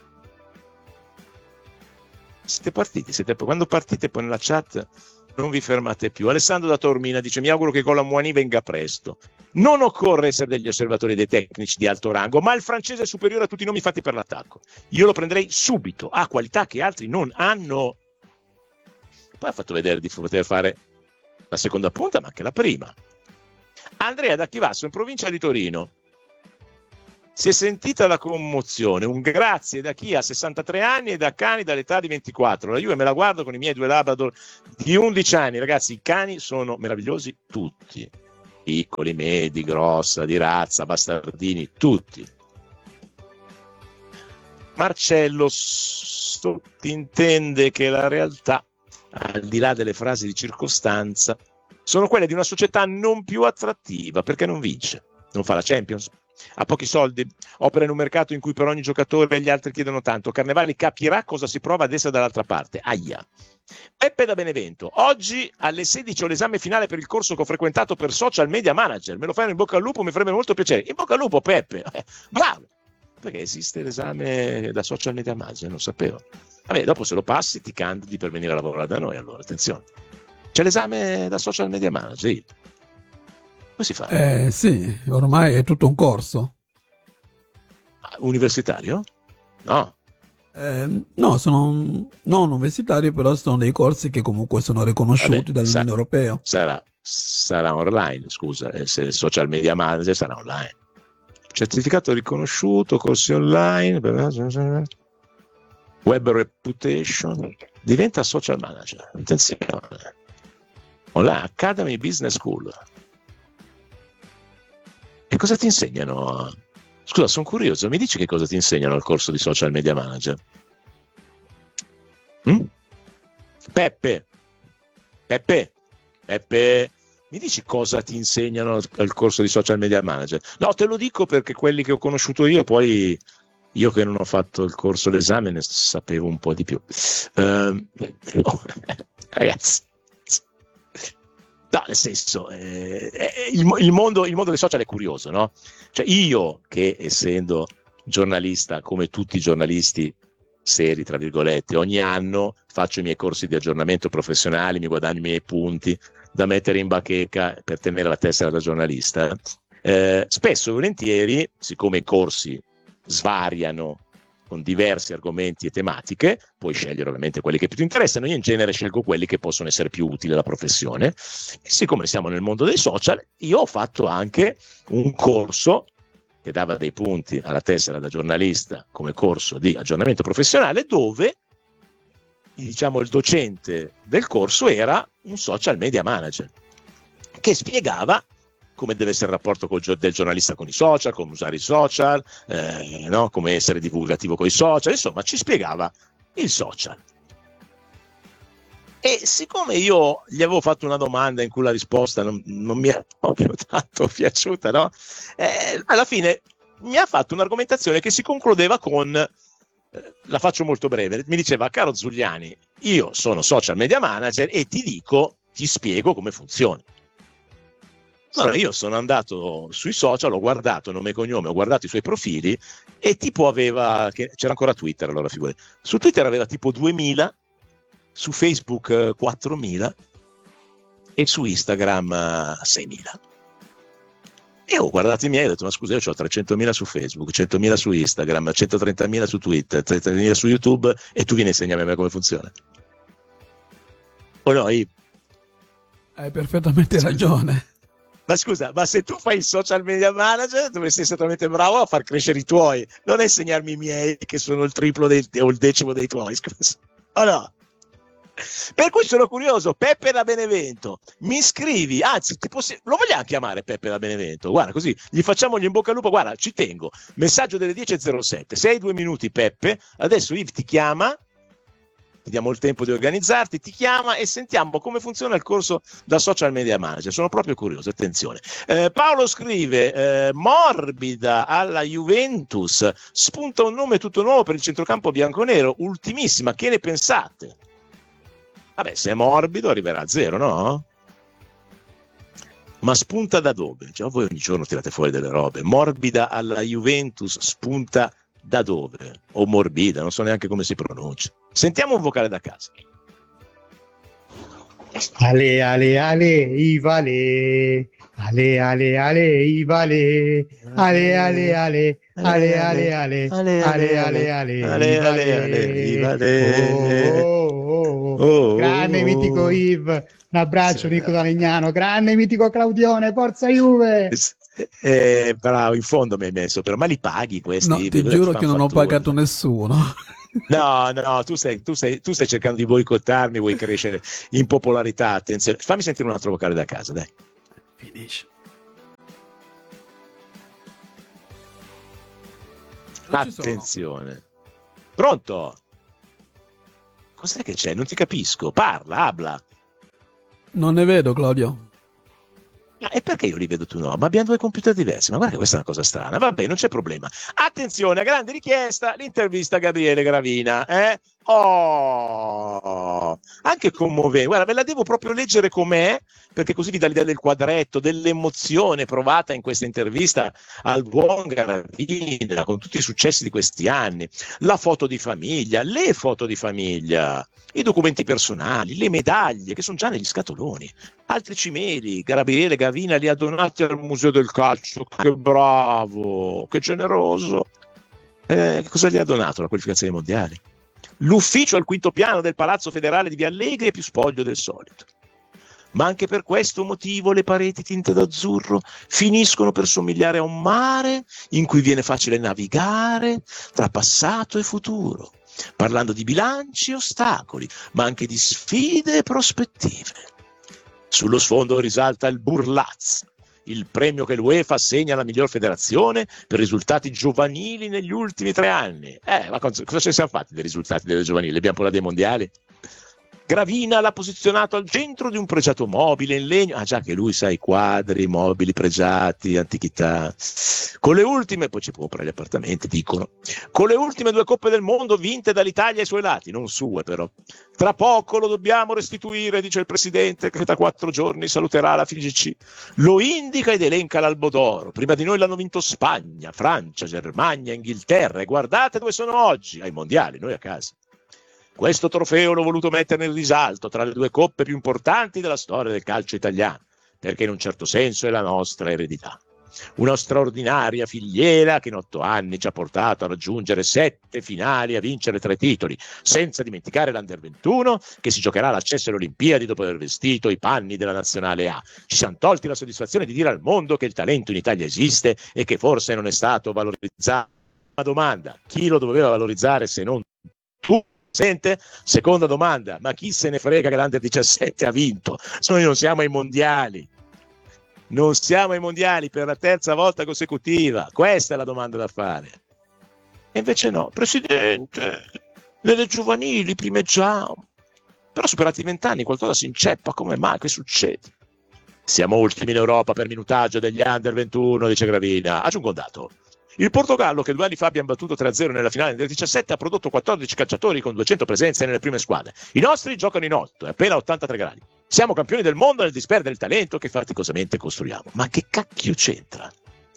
Siete partiti, quando partite poi nella chat non vi fermate più. Alessandro da Taormina dice: mi auguro che Colomboani venga presto. Non occorre essere degli osservatori dei tecnici di alto rango, ma il francese è superiore a tutti i nomi fatti per l'attacco. Io lo prenderei subito, ha qualità che altri non hanno. Poi ha fatto vedere di poter fare la seconda punta, ma anche la prima. Andrea da Chivasso, in provincia di Torino. Si è sentita la commozione, un grazie da chi ha 63 anni e da cani dall'età di 24. La Juve me la guardo con i miei 2 Labrador di 11 anni. Ragazzi, i cani sono meravigliosi tutti. Piccoli, medi, grossa, di razza, bastardini, tutti. Marcello sottintende che la realtà, al di là delle frasi di circostanza, sono quelle di una società non più attrattiva perché non vince, non fa la Champions, ha pochi soldi, opera in un mercato in cui per ogni giocatore gli altri chiedono tanto. Carnevali capirà cosa si prova ad essere dall'altra parte. Aia. Peppe da Benevento, oggi alle 16 ho l'esame finale per il corso che ho frequentato per social media manager, me lo fai in bocca al lupo, mi farebbe molto piacere. In bocca al lupo Peppe, bravo, perché esiste l'esame da social media manager, non sapevo. Vabbè, dopo se lo passi ti candidi per venire a lavorare da noi, allora attenzione, c'è l'esame da social media manager. Come si fa? Sì, ormai è tutto un corso. Universitario? No. No, sono non universitari, però sono dei corsi che comunque sono riconosciuti dall'Unione Europea. Sarà online, scusa, se social media manager sarà online. Certificato riconosciuto, corsi online, web reputation, diventa social manager. Attenzione. Online Academy Business School. E cosa ti insegnano? Scusa, sono curioso, mi dici che cosa ti insegnano al corso di social media manager? Peppe, mi dici cosa ti insegnano al corso di social media manager? No, te lo dico perché quelli che ho conosciuto io, poi io che non ho fatto il corso l'esame ne sapevo un po' di più. Ragazzi, no, nel senso, il mondo dei social è curioso, no? Cioè io che essendo giornalista, come tutti i giornalisti seri, tra virgolette, ogni anno faccio i miei corsi di aggiornamento professionali, mi guadagno i miei punti da mettere in bacheca per tenere la tessera da giornalista. Spesso e volentieri, siccome i corsi svariano con diversi argomenti e tematiche, puoi scegliere ovviamente quelli che più ti interessano. Io in genere scelgo quelli che possono essere più utili alla professione, e siccome siamo nel mondo dei social, io ho fatto anche un corso che dava dei punti alla tessera da giornalista come corso di aggiornamento professionale, dove diciamo il docente del corso era un social media manager che spiegava come deve essere il rapporto del giornalista con i social, come usare i social, no? Come essere divulgativo con i social, insomma ci spiegava il social. E siccome io gli avevo fatto una domanda in cui la risposta non mi è proprio tanto piaciuta, no? Alla fine mi ha fatto un'argomentazione che si concludeva con, la faccio molto breve, mi diceva: caro Zuliani, io sono social media manager e ti spiego come funziona. Allora io sono andato sui social, ho guardato nome e cognome, ho guardato i suoi profili e tipo c'era ancora Twitter, allora figurati, su Twitter aveva tipo 2000, su Facebook 4.000 e su Instagram 6.000. E ho guardato i miei e ho detto: ma scusa, io ho 300.000 su Facebook, 100.000 su Instagram, 130.000 su Twitter, 30.000 su YouTube, e tu vieni a insegnarmi a me come funziona? O no? Hai perfettamente ragione. Ma scusa, ma se tu fai il social media manager dovresti essere talmente bravo a far crescere i tuoi, non a insegnarmi i miei che sono il triplo o il decimo dei tuoi, scusa. O no? Per cui sono curioso. Peppe da Benevento, mi scrivi, anzi lo vogliamo chiamare Peppe da Benevento? Guarda, così gli facciamo gli in bocca al lupo. Guarda, ci tengo, messaggio delle 10.07, se hai 2 minuti Peppe, adesso Yves ti chiama, ti diamo il tempo di organizzarti, ti chiama e sentiamo come funziona il corso da social media manager. Sono proprio curioso, attenzione. Paolo scrive: morbida alla Juventus, spunta un nome tutto nuovo per il centrocampo bianconero, ultimissima, che ne pensate? Vabbè, se è morbido arriverà a 0, no? Ma spunta da dove? Cioè, voi ogni giorno tirate fuori delle robe. Morbida alla Juventus, spunta da dove? O morbida, non so neanche come si pronuncia. Sentiamo un vocale da casa. Ale, ale, ale, Ivale. Ale, ale, ale, Ivale. Ale, ale, ale, ale, ale, ale, ale, ale, Ivale. Grande mitico Yves, un abbraccio Nico da Legnano, grande mitico Claudione, forza Juve. Bravo, in fondo mi hai messo, però ma li paghi questi? No, ti giuro che non ho pagato nessuno. No, tu stai cercando di boicottarmi, vuoi crescere in popolarità. Attenzione, fammi sentire un altro vocale da casa, dai. Finisce. Attenzione. Pronto? Cos'è che c'è? Non ti capisco. Parla, habla. Non ne vedo, Claudio. E perché io li vedo tu no? Ma abbiamo due computer diversi, ma guarda che questa è una cosa strana. Vabbè, non c'è problema. Attenzione, a grande richiesta, l'intervista a Gabriele Gravina. Anche commovente. Guarda, ve la devo proprio leggere com'è, perché così vi dà l'idea del quadretto, dell'emozione provata in questa intervista al buon Gravina, con tutti i successi di questi anni. La foto di famiglia, le foto di famiglia, i documenti personali, le medaglie che sono già negli scatoloni. Altri cimeli, Gabriele Gravina li ha donati al Museo del Calcio. Che bravo, che generoso. Cosa gli ha donato la qualificazione ai mondiali? L'ufficio al quinto piano del Palazzo Federale di Via Allegri è più spoglio del solito. Ma anche per questo motivo le pareti tinte d'azzurro finiscono per somigliare a un mare in cui viene facile navigare tra passato e futuro, parlando di bilanci e ostacoli, ma anche di sfide e prospettive. Sullo sfondo risalta il Burlaz, il premio che l'UEFA assegna alla miglior federazione per risultati giovanili negli ultimi 3 anni. Ma cosa ci siamo fatti dei risultati delle giovanili? Abbiamo parlato dei mondiali? Gravina l'ha posizionato al centro di un pregiato mobile in legno. Già che lui sa i quadri, mobili pregiati, antichità. Con le ultime, poi ci può comprare gli appartamenti, dicono. Con le ultime 2 coppe del mondo vinte dall'Italia ai suoi lati, non sue però. Tra poco lo dobbiamo restituire, dice il presidente, che tra 4 giorni saluterà la FIGC. Lo indica ed elenca l'Albo d'Oro. Prima di noi l'hanno vinto Spagna, Francia, Germania, Inghilterra. E guardate dove sono oggi, ai mondiali, noi a casa. Questo trofeo l'ho voluto mettere nel risalto tra le 2 coppe più importanti della storia del calcio italiano, perché in un certo senso è la nostra eredità. Una straordinaria filiera che in 8 anni ci ha portato a raggiungere 7 finali e a vincere 3 titoli, senza dimenticare l'Under 21 che si giocherà l'accesso alle Olimpiadi dopo aver vestito i panni della Nazionale A. Ci siamo tolti la soddisfazione di dire al mondo che il talento in Italia esiste e che forse non è stato valorizzato. Una domanda, chi lo doveva valorizzare se non tu? Sente? Seconda domanda, ma chi se ne frega che l'Under 17 ha vinto? Noi non siamo ai mondiali. Non siamo ai mondiali per la 3ª volta consecutiva. Questa è la domanda da fare. E invece no, presidente, nelle giovanili primeggiamo. Però superati i 20 anni qualcosa si inceppa, come mai? Che succede? Siamo ultimi in Europa per minutaggio degli Under 21, dice Gravina. Aggiungo un dato. Il Portogallo, che 2 anni fa abbiamo battuto 3-0 nella finale del 17, ha prodotto 14 calciatori con 200 presenze nelle prime squadre. I nostri giocano in 8, è appena 83 gradi. Siamo campioni del mondo nel disperdere il talento che faticosamente costruiamo. Ma che cacchio c'entra?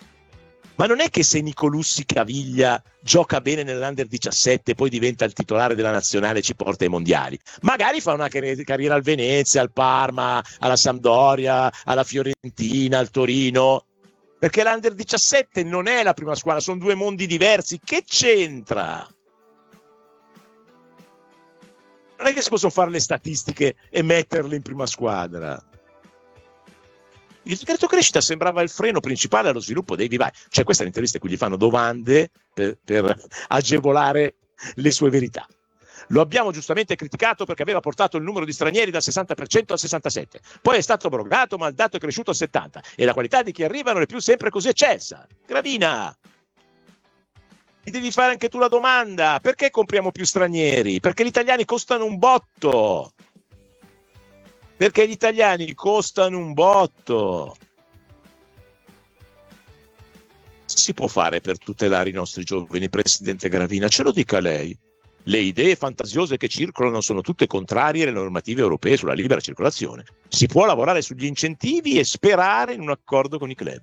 Ma non è che se Nicolussi Caviglia gioca bene nell'Under 17 e poi diventa il titolare della nazionale e ci porta ai mondiali. Magari fa una carriera al Venezia, al Parma, alla Sampdoria, alla Fiorentina, al Torino. Perché l'Under 17 non è la prima squadra, sono 2 mondi diversi. Che c'entra? Non è che si possono fare le statistiche e metterle in prima squadra. Il decreto crescita sembrava il freno principale allo sviluppo dei vivai. Cioè, questa è l'intervista in cui gli fanno domande per agevolare le sue verità. Lo abbiamo giustamente criticato perché aveva portato il numero di stranieri dal 60% al 67%. Poi è stato abrogato, ma il dato è cresciuto al 70%. E la qualità di chi arriva non è più sempre così eccelsa. Gravina, ti devi fare anche tu la domanda. Perché compriamo più stranieri? Perché gli italiani costano un botto. Perché gli italiani costano un botto. Si può fare per tutelare i nostri giovani, presidente Gravina? Ce lo dica lei. Le idee fantasiose che circolano sono tutte contrarie alle normative europee sulla libera circolazione. Si può lavorare sugli incentivi e sperare in un accordo con i club.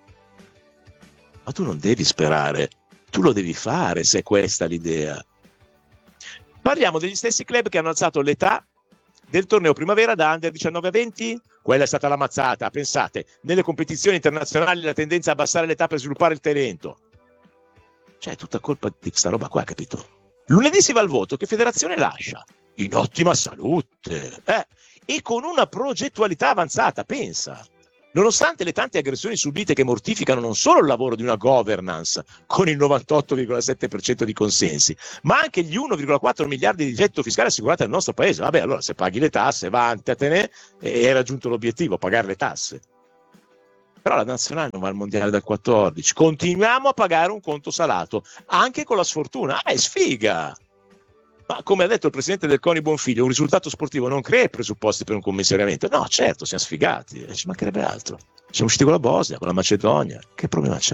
Ma tu non devi sperare, tu lo devi fare se è questa l'idea. Parliamo degli stessi club che hanno alzato l'età del torneo primavera da Under 19 a 20. Quella è stata la mazzata. Pensate, nelle competizioni internazionali la tendenza a abbassare l'età per sviluppare il talento. Cioè, è tutta colpa di questa roba qua, capito? Lunedì si va al voto. Che federazione lascia? In ottima salute. E con una progettualità avanzata, pensa. Nonostante le tante aggressioni subite che mortificano non solo il lavoro di una governance con il 98,7% di consensi, ma anche gli 1,4 miliardi di gettito fiscale assicurati al nostro paese. Vabbè, allora se paghi le tasse, vantatene, e hai raggiunto l'obiettivo, pagare le tasse. Però la nazionale non va al mondiale dal 14. Continuiamo a pagare un conto salato, anche con la sfortuna. È sfiga! Ma come ha detto il presidente del CONI Bonfiglio, un risultato sportivo non crea i presupposti per un commissariamento. No, certo, siamo sfigati, ci mancherebbe altro. Siamo usciti con la Bosnia, con la Macedonia, che problema c'è?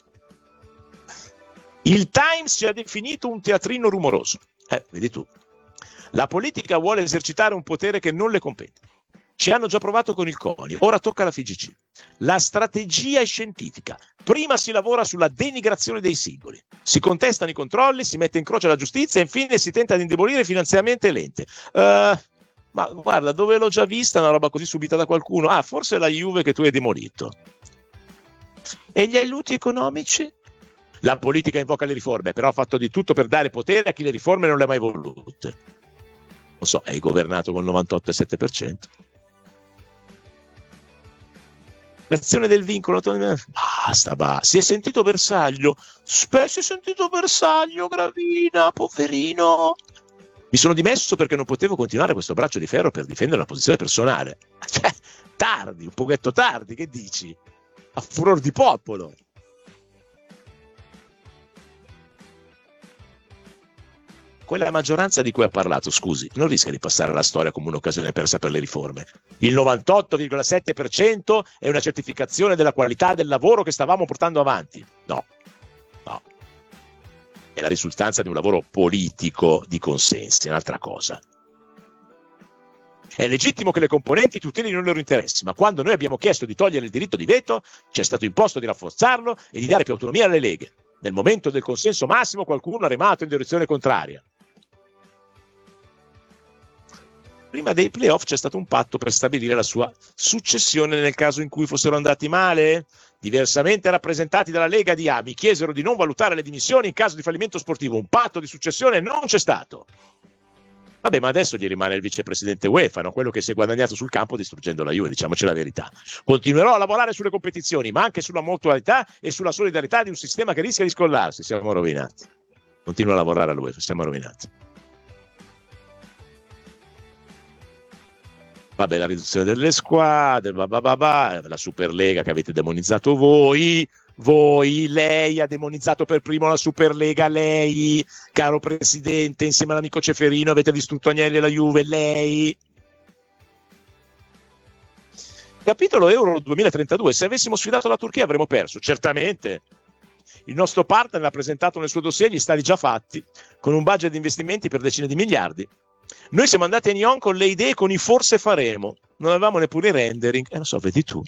Il Times ci ha definito un teatrino rumoroso. Vedi tu. La politica vuole esercitare un potere che non le compete. Ci hanno già provato con il CONI, ora tocca alla FIGC. La strategia è scientifica. Prima si lavora sulla denigrazione dei singoli, si contestano i controlli, si mette in croce la giustizia e infine si tenta di indebolire finanziamenti e l'ente. Ma guarda, dove l'ho già vista una roba così subita da qualcuno? Forse la Juve che tu hai demolito. E gli aiuti economici? La politica invoca le riforme, però ha fatto di tutto per dare potere a chi le riforme non le ha mai volute. Non so, hai governato col 98,7%. L'azione del vincolo, basta. Si è sentito bersaglio, Gravina, poverino. Mi sono dimesso perché non potevo continuare questo braccio di ferro per difendere la posizione personale. Tardi, un pochetto tardi, che dici? A furor di popolo. Quella maggioranza di cui ha parlato, scusi, non rischia di passare alla storia come un'occasione persa per le riforme. Il 98,7% è una certificazione della qualità del lavoro che stavamo portando avanti. No. È la risultanza di un lavoro politico di consensi, è un'altra cosa. È legittimo che le componenti tutelino i loro interessi, ma quando noi abbiamo chiesto di togliere il diritto di veto, ci è stato imposto di rafforzarlo e di dare più autonomia alle leghe. Nel momento del consenso massimo qualcuno ha remato in direzione contraria. Prima dei playoff c'è stato un patto per stabilire la sua successione nel caso in cui fossero andati male. Diversamente rappresentati dalla Lega di A mi chiesero di non valutare le dimissioni in caso di fallimento sportivo. Un patto di successione non c'è stato. Vabbè, ma adesso gli rimane il vicepresidente UEFA, no? Quello che si è guadagnato sul campo distruggendo la Juve, diciamoci la verità. Continuerò a lavorare sulle competizioni, ma anche sulla mutualità e sulla solidarietà di un sistema che rischia di scollarsi. Siamo rovinati. Continuo a lavorare all'UEFA, siamo rovinati. Vabbè, la riduzione delle squadre, la Superlega che avete demonizzato voi, lei ha demonizzato per primo la Superlega, lei, caro presidente, insieme all'amico Ceferino avete distrutto Agnelli e la Juve, lei. Capitolo Euro 2032, se avessimo sfidato la Turchia avremmo perso, certamente. Il nostro partner ha presentato nel suo dossier gli stadi già fatti, con un budget di investimenti per decine di miliardi. Noi siamo andati a Nyon con le idee, con i forse faremo, non avevamo neppure i rendering, non so, vedi tu.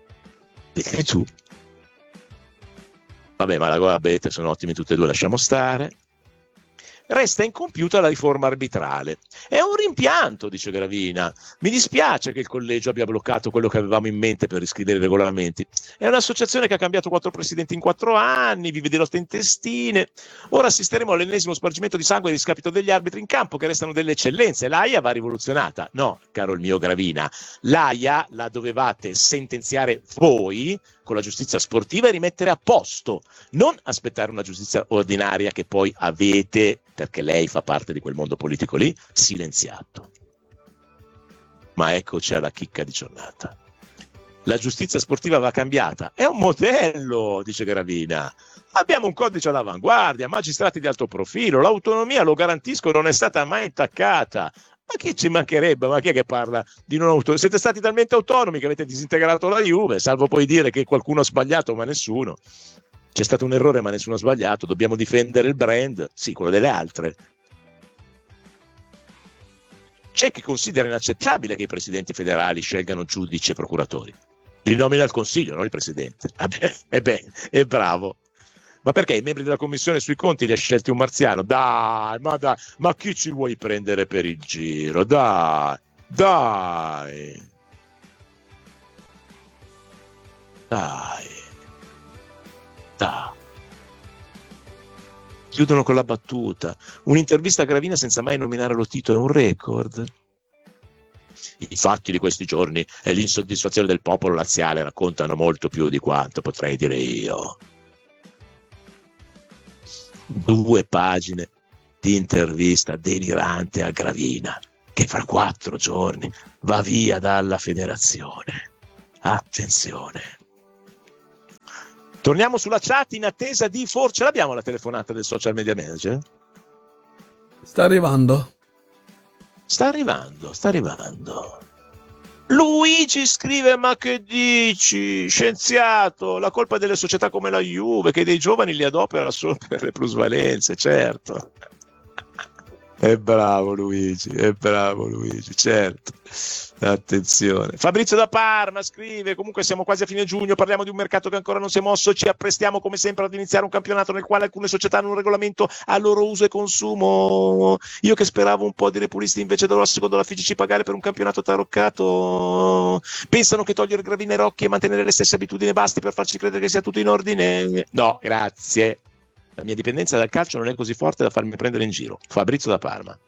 Vabbè, ma la Goa Bete sono ottimi tutti e due, lasciamo stare. Resta incompiuta la riforma arbitrale. È un rimpianto, dice Gravina. Mi dispiace che il collegio abbia bloccato quello che avevamo in mente per riscrivere i regolamenti. È un'associazione che ha cambiato 4 presidenti in 4 anni, vive di lotte intestine. Ora assisteremo all'ennesimo spargimento di sangue a discapito degli arbitri in campo, che restano delle eccellenze. L'AIA va rivoluzionata. No, caro il mio Gravina, l'AIA la dovevate sentenziare voi con la giustizia sportiva e rimettere a posto, non aspettare una giustizia ordinaria che poi avete, perché lei fa parte di quel mondo politico lì, silenziato. Ma eccoci alla chicca di giornata. La giustizia sportiva va cambiata, è un modello, dice Gravina. Abbiamo un codice all'avanguardia, magistrati di alto profilo, l'autonomia, lo garantisco, non è stata mai intaccata. Ma chi ci mancherebbe? Ma chi è che parla di non autonomi? Siete stati talmente autonomi che avete disintegrato la Juve, salvo poi dire che qualcuno ha sbagliato, ma nessuno. C'è stato un errore, ma nessuno ha sbagliato. Dobbiamo difendere il brand, sì, quello delle altre. C'è chi considera inaccettabile che i presidenti federali scelgano giudici e procuratori. Li nomina il Consiglio, non il presidente. È bravo. Ma perché i membri della commissione sui conti li ha scelti un marziano? Dai, ma chi ci vuoi prendere per il giro? Dai. Chiudono con la battuta. Un'intervista a Gravina senza mai nominare lo Tito è un record. I fatti di questi giorni e l'insoddisfazione del popolo laziale raccontano molto più di quanto potrei dire io. 2 pagine di intervista delirante a Gravina, che fra 4 giorni va via dalla federazione. Attenzione. Torniamo sulla chat in attesa di ce l'abbiamo la telefonata del social media manager? Sta arrivando. Luigi scrive: ma che dici, scienziato, la colpa è delle società come la Juve, che dei giovani li adopera solo per le plusvalenze, certo. È bravo Luigi, certo. Attenzione. Fabrizio da Parma scrive: comunque siamo quasi a fine giugno, parliamo di un mercato che ancora non si è mosso, ci apprestiamo come sempre ad iniziare un campionato nel quale alcune società hanno un regolamento a loro uso e consumo. Io che speravo un po' di repulisti invece dovrò secondo la FIGC pagare per un campionato taroccato. Pensano che togliere Gravina e Rocchi e mantenere le stesse abitudini basti per farci credere che sia tutto in ordine? No, grazie. La mia dipendenza dal calcio non è così forte da farmi prendere in giro. Fabrizio da Parma.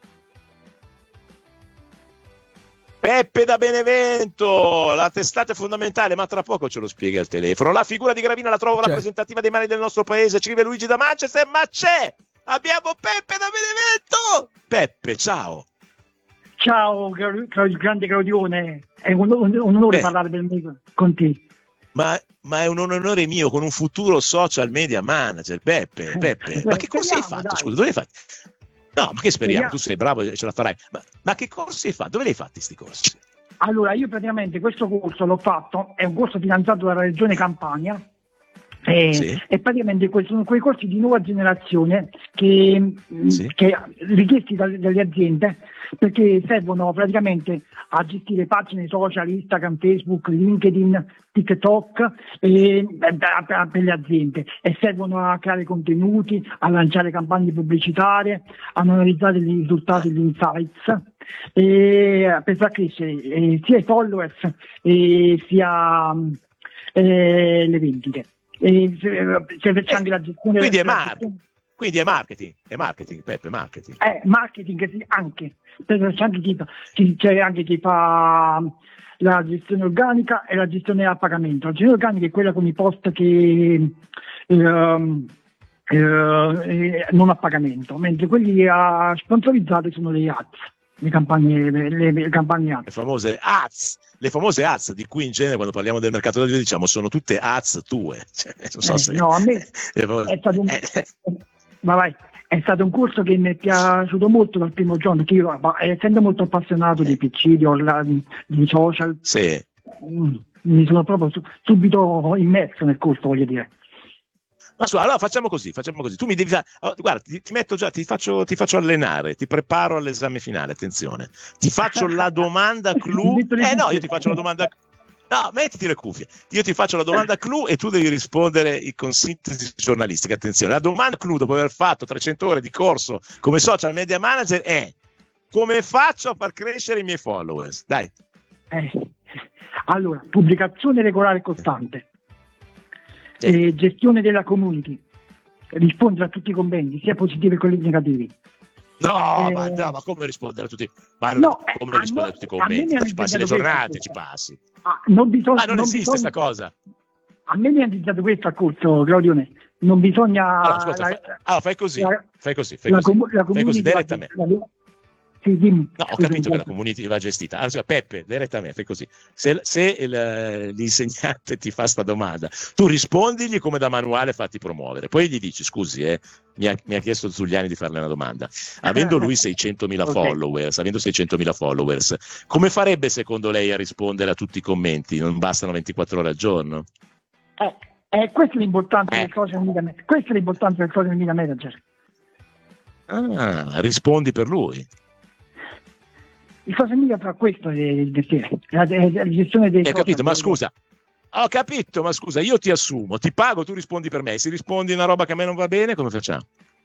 Peppe da Benevento, la testata è fondamentale, ma tra poco ce lo spiega al telefono. La figura di Gravina la trovo rappresentativa dei mali del nostro paese, scrive Luigi da Manchester, ma c'è! Abbiamo Peppe da Benevento! Peppe, ciao! Ciao, grande Claudione, è un onore parlare con te. Ma è un onore mio con un futuro social media manager, Peppe. Ma che corsi hai fatto? Scusa, dove hai fatto? No, ma che speriamo, tu sei bravo e ce la farai. Ma che corsi hai fatto? Dove li hai fatti questi corsi? Allora, io praticamente questo corso l'ho fatto, è un corso finanziato dalla Regione Campania. E praticamente sono quei corsi di nuova generazione che richiesti dalle aziende, perché servono praticamente a gestire pagine social, Instagram, Facebook, LinkedIn, TikTok per le aziende, e servono a creare contenuti, a lanciare campagne pubblicitarie, a analizzare i risultati, gli insights, per far crescere sia i followers sia le vendite. Anche la gestione. Quindi è marketing, Peppe, marketing. Marketing sì, anche. C'è anche chi fa la gestione organica e la gestione a pagamento. La gestione organica è quella con i post che non a pagamento, mentre quelli sponsorizzati sono le ads, le campagne ads. Le famose ads di cui in genere quando parliamo del mercato del video diciamo sono tutte ads tue. Non so se... No, a me è stato un corso che mi è piaciuto molto dal primo giorno, che io, essendo molto appassionato di PC, di social, mi sono proprio subito immerso nel corso, voglio dire. Ma allora facciamo così. Tu mi devi guarda, ti metto già, ti faccio allenare, ti preparo all'esame finale, attenzione. Ti faccio la domanda clou. No, io ti faccio la domanda. No, mettiti le cuffie. Io ti faccio la domanda clou e tu devi rispondere con sintesi giornalistica. Attenzione, la domanda clou dopo aver fatto 300 ore di corso come social media manager è: come faccio a far crescere i miei followers? Dai. Allora, pubblicazione regolare e costante. Gestione della community, rispondere a tutti i commenti, sia positivi che quelli negativi. Ma come rispondere a tutti? Come rispondere a tutti i commenti? Ci passi le giornate, ci passi. Non esiste questa cosa. A me mi ha indicato questo al corso, Claudione. Non bisogna. Allora, fai così direttamente. Sì, dimmi. No, ho capito che la community va gestita. Allora, Peppe, direttamente, fai così. Se l'insegnante ti fa sta domanda, tu rispondigli come da manuale, fatti promuovere. Poi gli dici: scusi, mi ha chiesto Zuliani di farle una domanda. Avendo lui 600.000 followers, come farebbe secondo lei a rispondere a tutti i commenti? Non bastano 24 ore al giorno? Questa è l'importanza del social media manager. Rispondi per lui. Il social media fa questo il mestiere, la gestione dei social. Capito, ma scusa. Ho capito, ma scusa, io ti assumo, ti pago, tu rispondi per me. Se rispondi una roba che a me non va bene, come facciamo?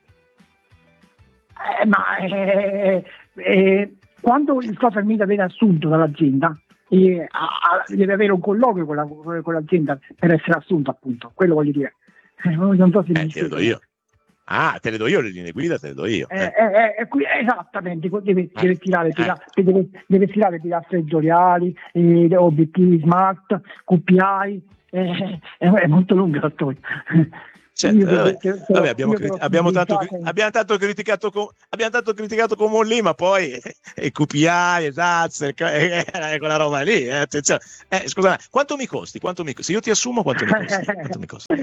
Quando il social media viene assunto dall'azienda, deve avere un colloquio con l'azienda per essere assunto, appunto. Quello voglio dire. Non so se ti vedo io. Ah, te le do io le linee guida, te le do io. Esattamente, deve tirare pilastri editoriali, obiettivi smart, QPI, è molto lunga la storia. Certo, abbiamo tanto criticato come lì, ma poi QPI, esatto, quella roba lì. Attenzione. Scusa, quanto mi costi? Se io ti assumo, quanto mi costi?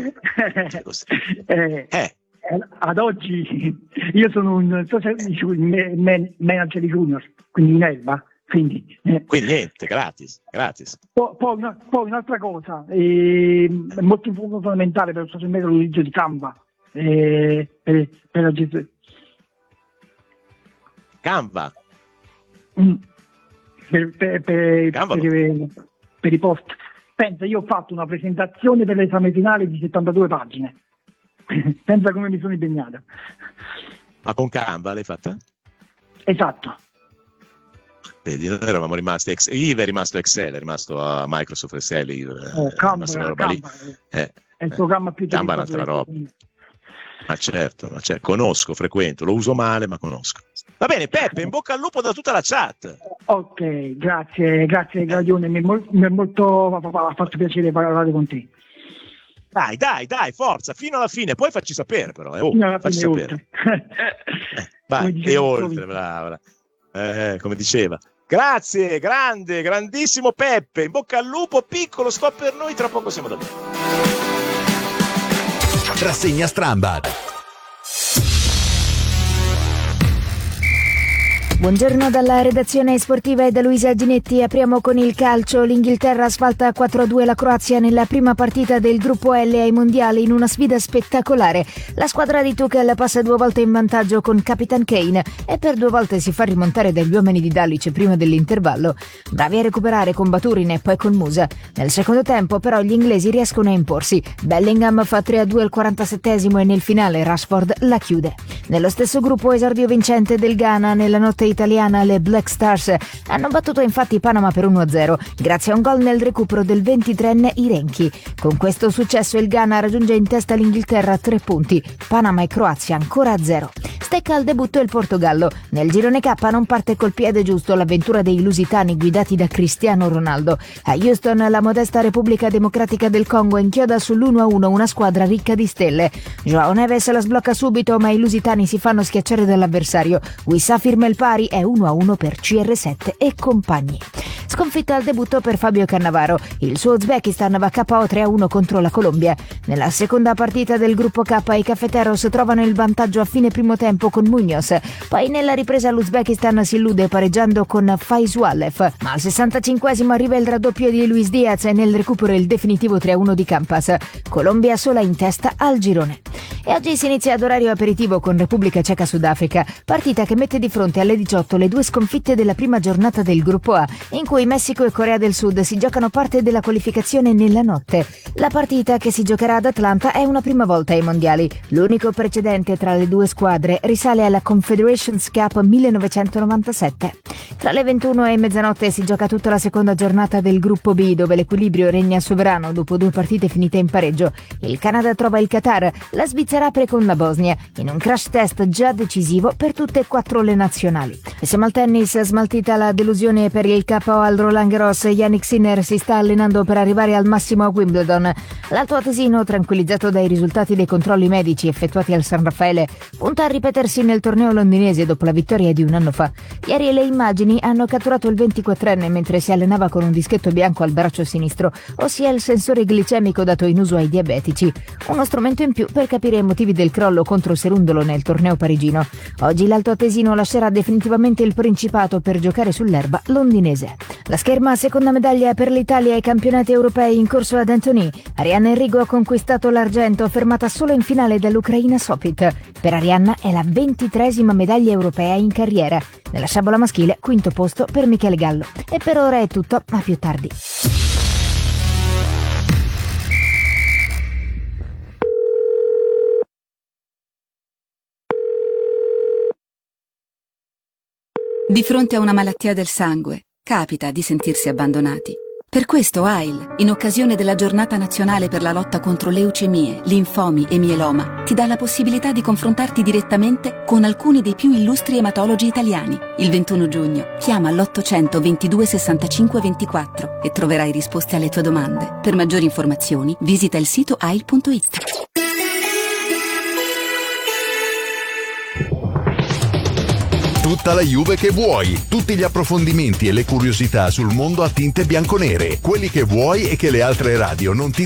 Ad oggi io sono un manager di junior, quindi in Elba. Quindi niente, gratis. Poi un'altra cosa, è molto fondamentale per il social media l'utilizzo di Canva per la gestione. Canva? Per i post. Pensa, io ho fatto una presentazione per l'esame finale di 72 pagine. Pensa come mi sono impegnato. Ma con Canva l'hai fatta? Esatto. Vedi, noi eravamo rimasti Yves è rimasto Excel, è rimasto a Microsoft Excel, Canva, è il programma più Canva è un'altra roba. Ma certo, conosco, frequento, lo uso male, ma conosco. Va bene, Peppe, in bocca al lupo da tutta la chat. Ok, grazie Gaglione, mi ha molto fatto piacere parlare con te. Dai, forza, fino alla fine, poi facci sapere però, facci sapere. Vai, e oltre, brava. Come diceva. Grazie, grandissimo Peppe, in bocca al lupo, piccolo stop per noi, tra poco siamo da voi. Rassegna Strambad. Buongiorno dalla redazione sportiva e da Luisa Ginetti. Apriamo con il calcio. L'Inghilterra sfalta 4-2 la Croazia nella prima partita del gruppo L ai mondiali in una sfida spettacolare. La squadra di Tuchel passa 2 volte in vantaggio con Capitan Kane e per 2 volte si fa rimontare dagli uomini di Dalic prima dell'intervallo. Bravi a recuperare con Baturin e poi con Musa. Nel secondo tempo però gli inglesi riescono a imporsi. Bellingham fa 3-2 al 47esimo e nel finale Rashford la chiude. Nello stesso gruppo esordio vincente del Ghana nella notte italiana, le Black Stars hanno battuto infatti Panama per 1-0 grazie a un gol nel recupero del 23enne Irenchi. Con questo successo il Ghana raggiunge in testa l'Inghilterra a 3 punti, Panama e Croazia ancora a 0. Stecca al debutto il Portogallo. Nel girone K non parte col piede giusto l'avventura dei lusitani guidati da Cristiano Ronaldo. A Houston la modesta Repubblica Democratica del Congo inchioda sull'1-1 una squadra ricca di stelle. Joao Neves la sblocca subito ma i lusitani si fanno schiacciare dall'avversario. Wissa firma il pari, è 1-1 per CR7 e compagni. Sconfitta al debutto per Fabio Cannavaro. Il suo Uzbekistan va KO 3-1 contro la Colombia. Nella seconda partita del gruppo K i Cafeteros trovano il vantaggio a fine primo tempo con Muñoz. Poi nella ripresa l'Uzbekistan si illude pareggiando con Faizualev. Ma al 65esimo arriva il raddoppio di Luis Diaz e nel recupero il definitivo 3-1 di Campas. Colombia sola in testa al girone. E oggi si inizia ad orario aperitivo con Repubblica Ceca Sudafrica, partita che mette di fronte alle 18 le 2 sconfitte della prima giornata del gruppo A, in cui Messico e Corea del Sud si giocano parte della qualificazione nella notte. La partita, che si giocherà ad Atlanta, è una prima volta ai mondiali. L'unico precedente tra le due squadre risale alla Confederations Cup 1997. Tra le 21 e mezzanotte si gioca tutta la seconda giornata del gruppo B, dove l'equilibrio regna sovrano dopo 2 partite finite in pareggio. Il Canada trova il Qatar, la Svizzera apre con la Bosnia, in un crash test già decisivo per tutte e 4 le nazionali. E siamo al tennis, smaltita la delusione per il KO al Roland Garros, Jannik Sinner si sta allenando per arrivare al massimo a Wimbledon. L'alto atesino, tranquillizzato dai risultati dei controlli medici effettuati al San Raffaele, punta a ripetersi nel torneo londinese dopo la vittoria di un anno fa. Ieri le immagini hanno catturato il 24enne mentre si allenava con un dischetto bianco al braccio sinistro, ossia il sensore glicemico dato in uso ai diabetici. Uno strumento in più per capire i motivi del crollo contro Serundolo nel torneo parigino. Oggi l'alto atesino lascerà definitivamente il Principato per giocare sull'erba londinese. La scherma seconda medaglia per l'Italia ai campionati europei in corso ad Antony. Arianna Enrico ha conquistato l'argento, fermata solo in finale dall'Ucraina Sopit. Per Arianna è la 23esima medaglia europea in carriera. Nella sciabola maschile, quinto posto per Michele Gallo. E per ora è tutto, a più tardi. Di fronte a una malattia del sangue, capita di sentirsi abbandonati. Per questo AIL, in occasione della Giornata Nazionale per la lotta contro leucemie, linfomi e mieloma, ti dà la possibilità di confrontarti direttamente con alcuni dei più illustri ematologi italiani. Il 21 giugno chiama l'800 22 65 24 e troverai risposte alle tue domande. Per maggiori informazioni visita il sito ail.it. Tutta la Juve che vuoi, tutti gli approfondimenti e le curiosità sul mondo a tinte bianconere, quelli che vuoi e che le altre radio non ti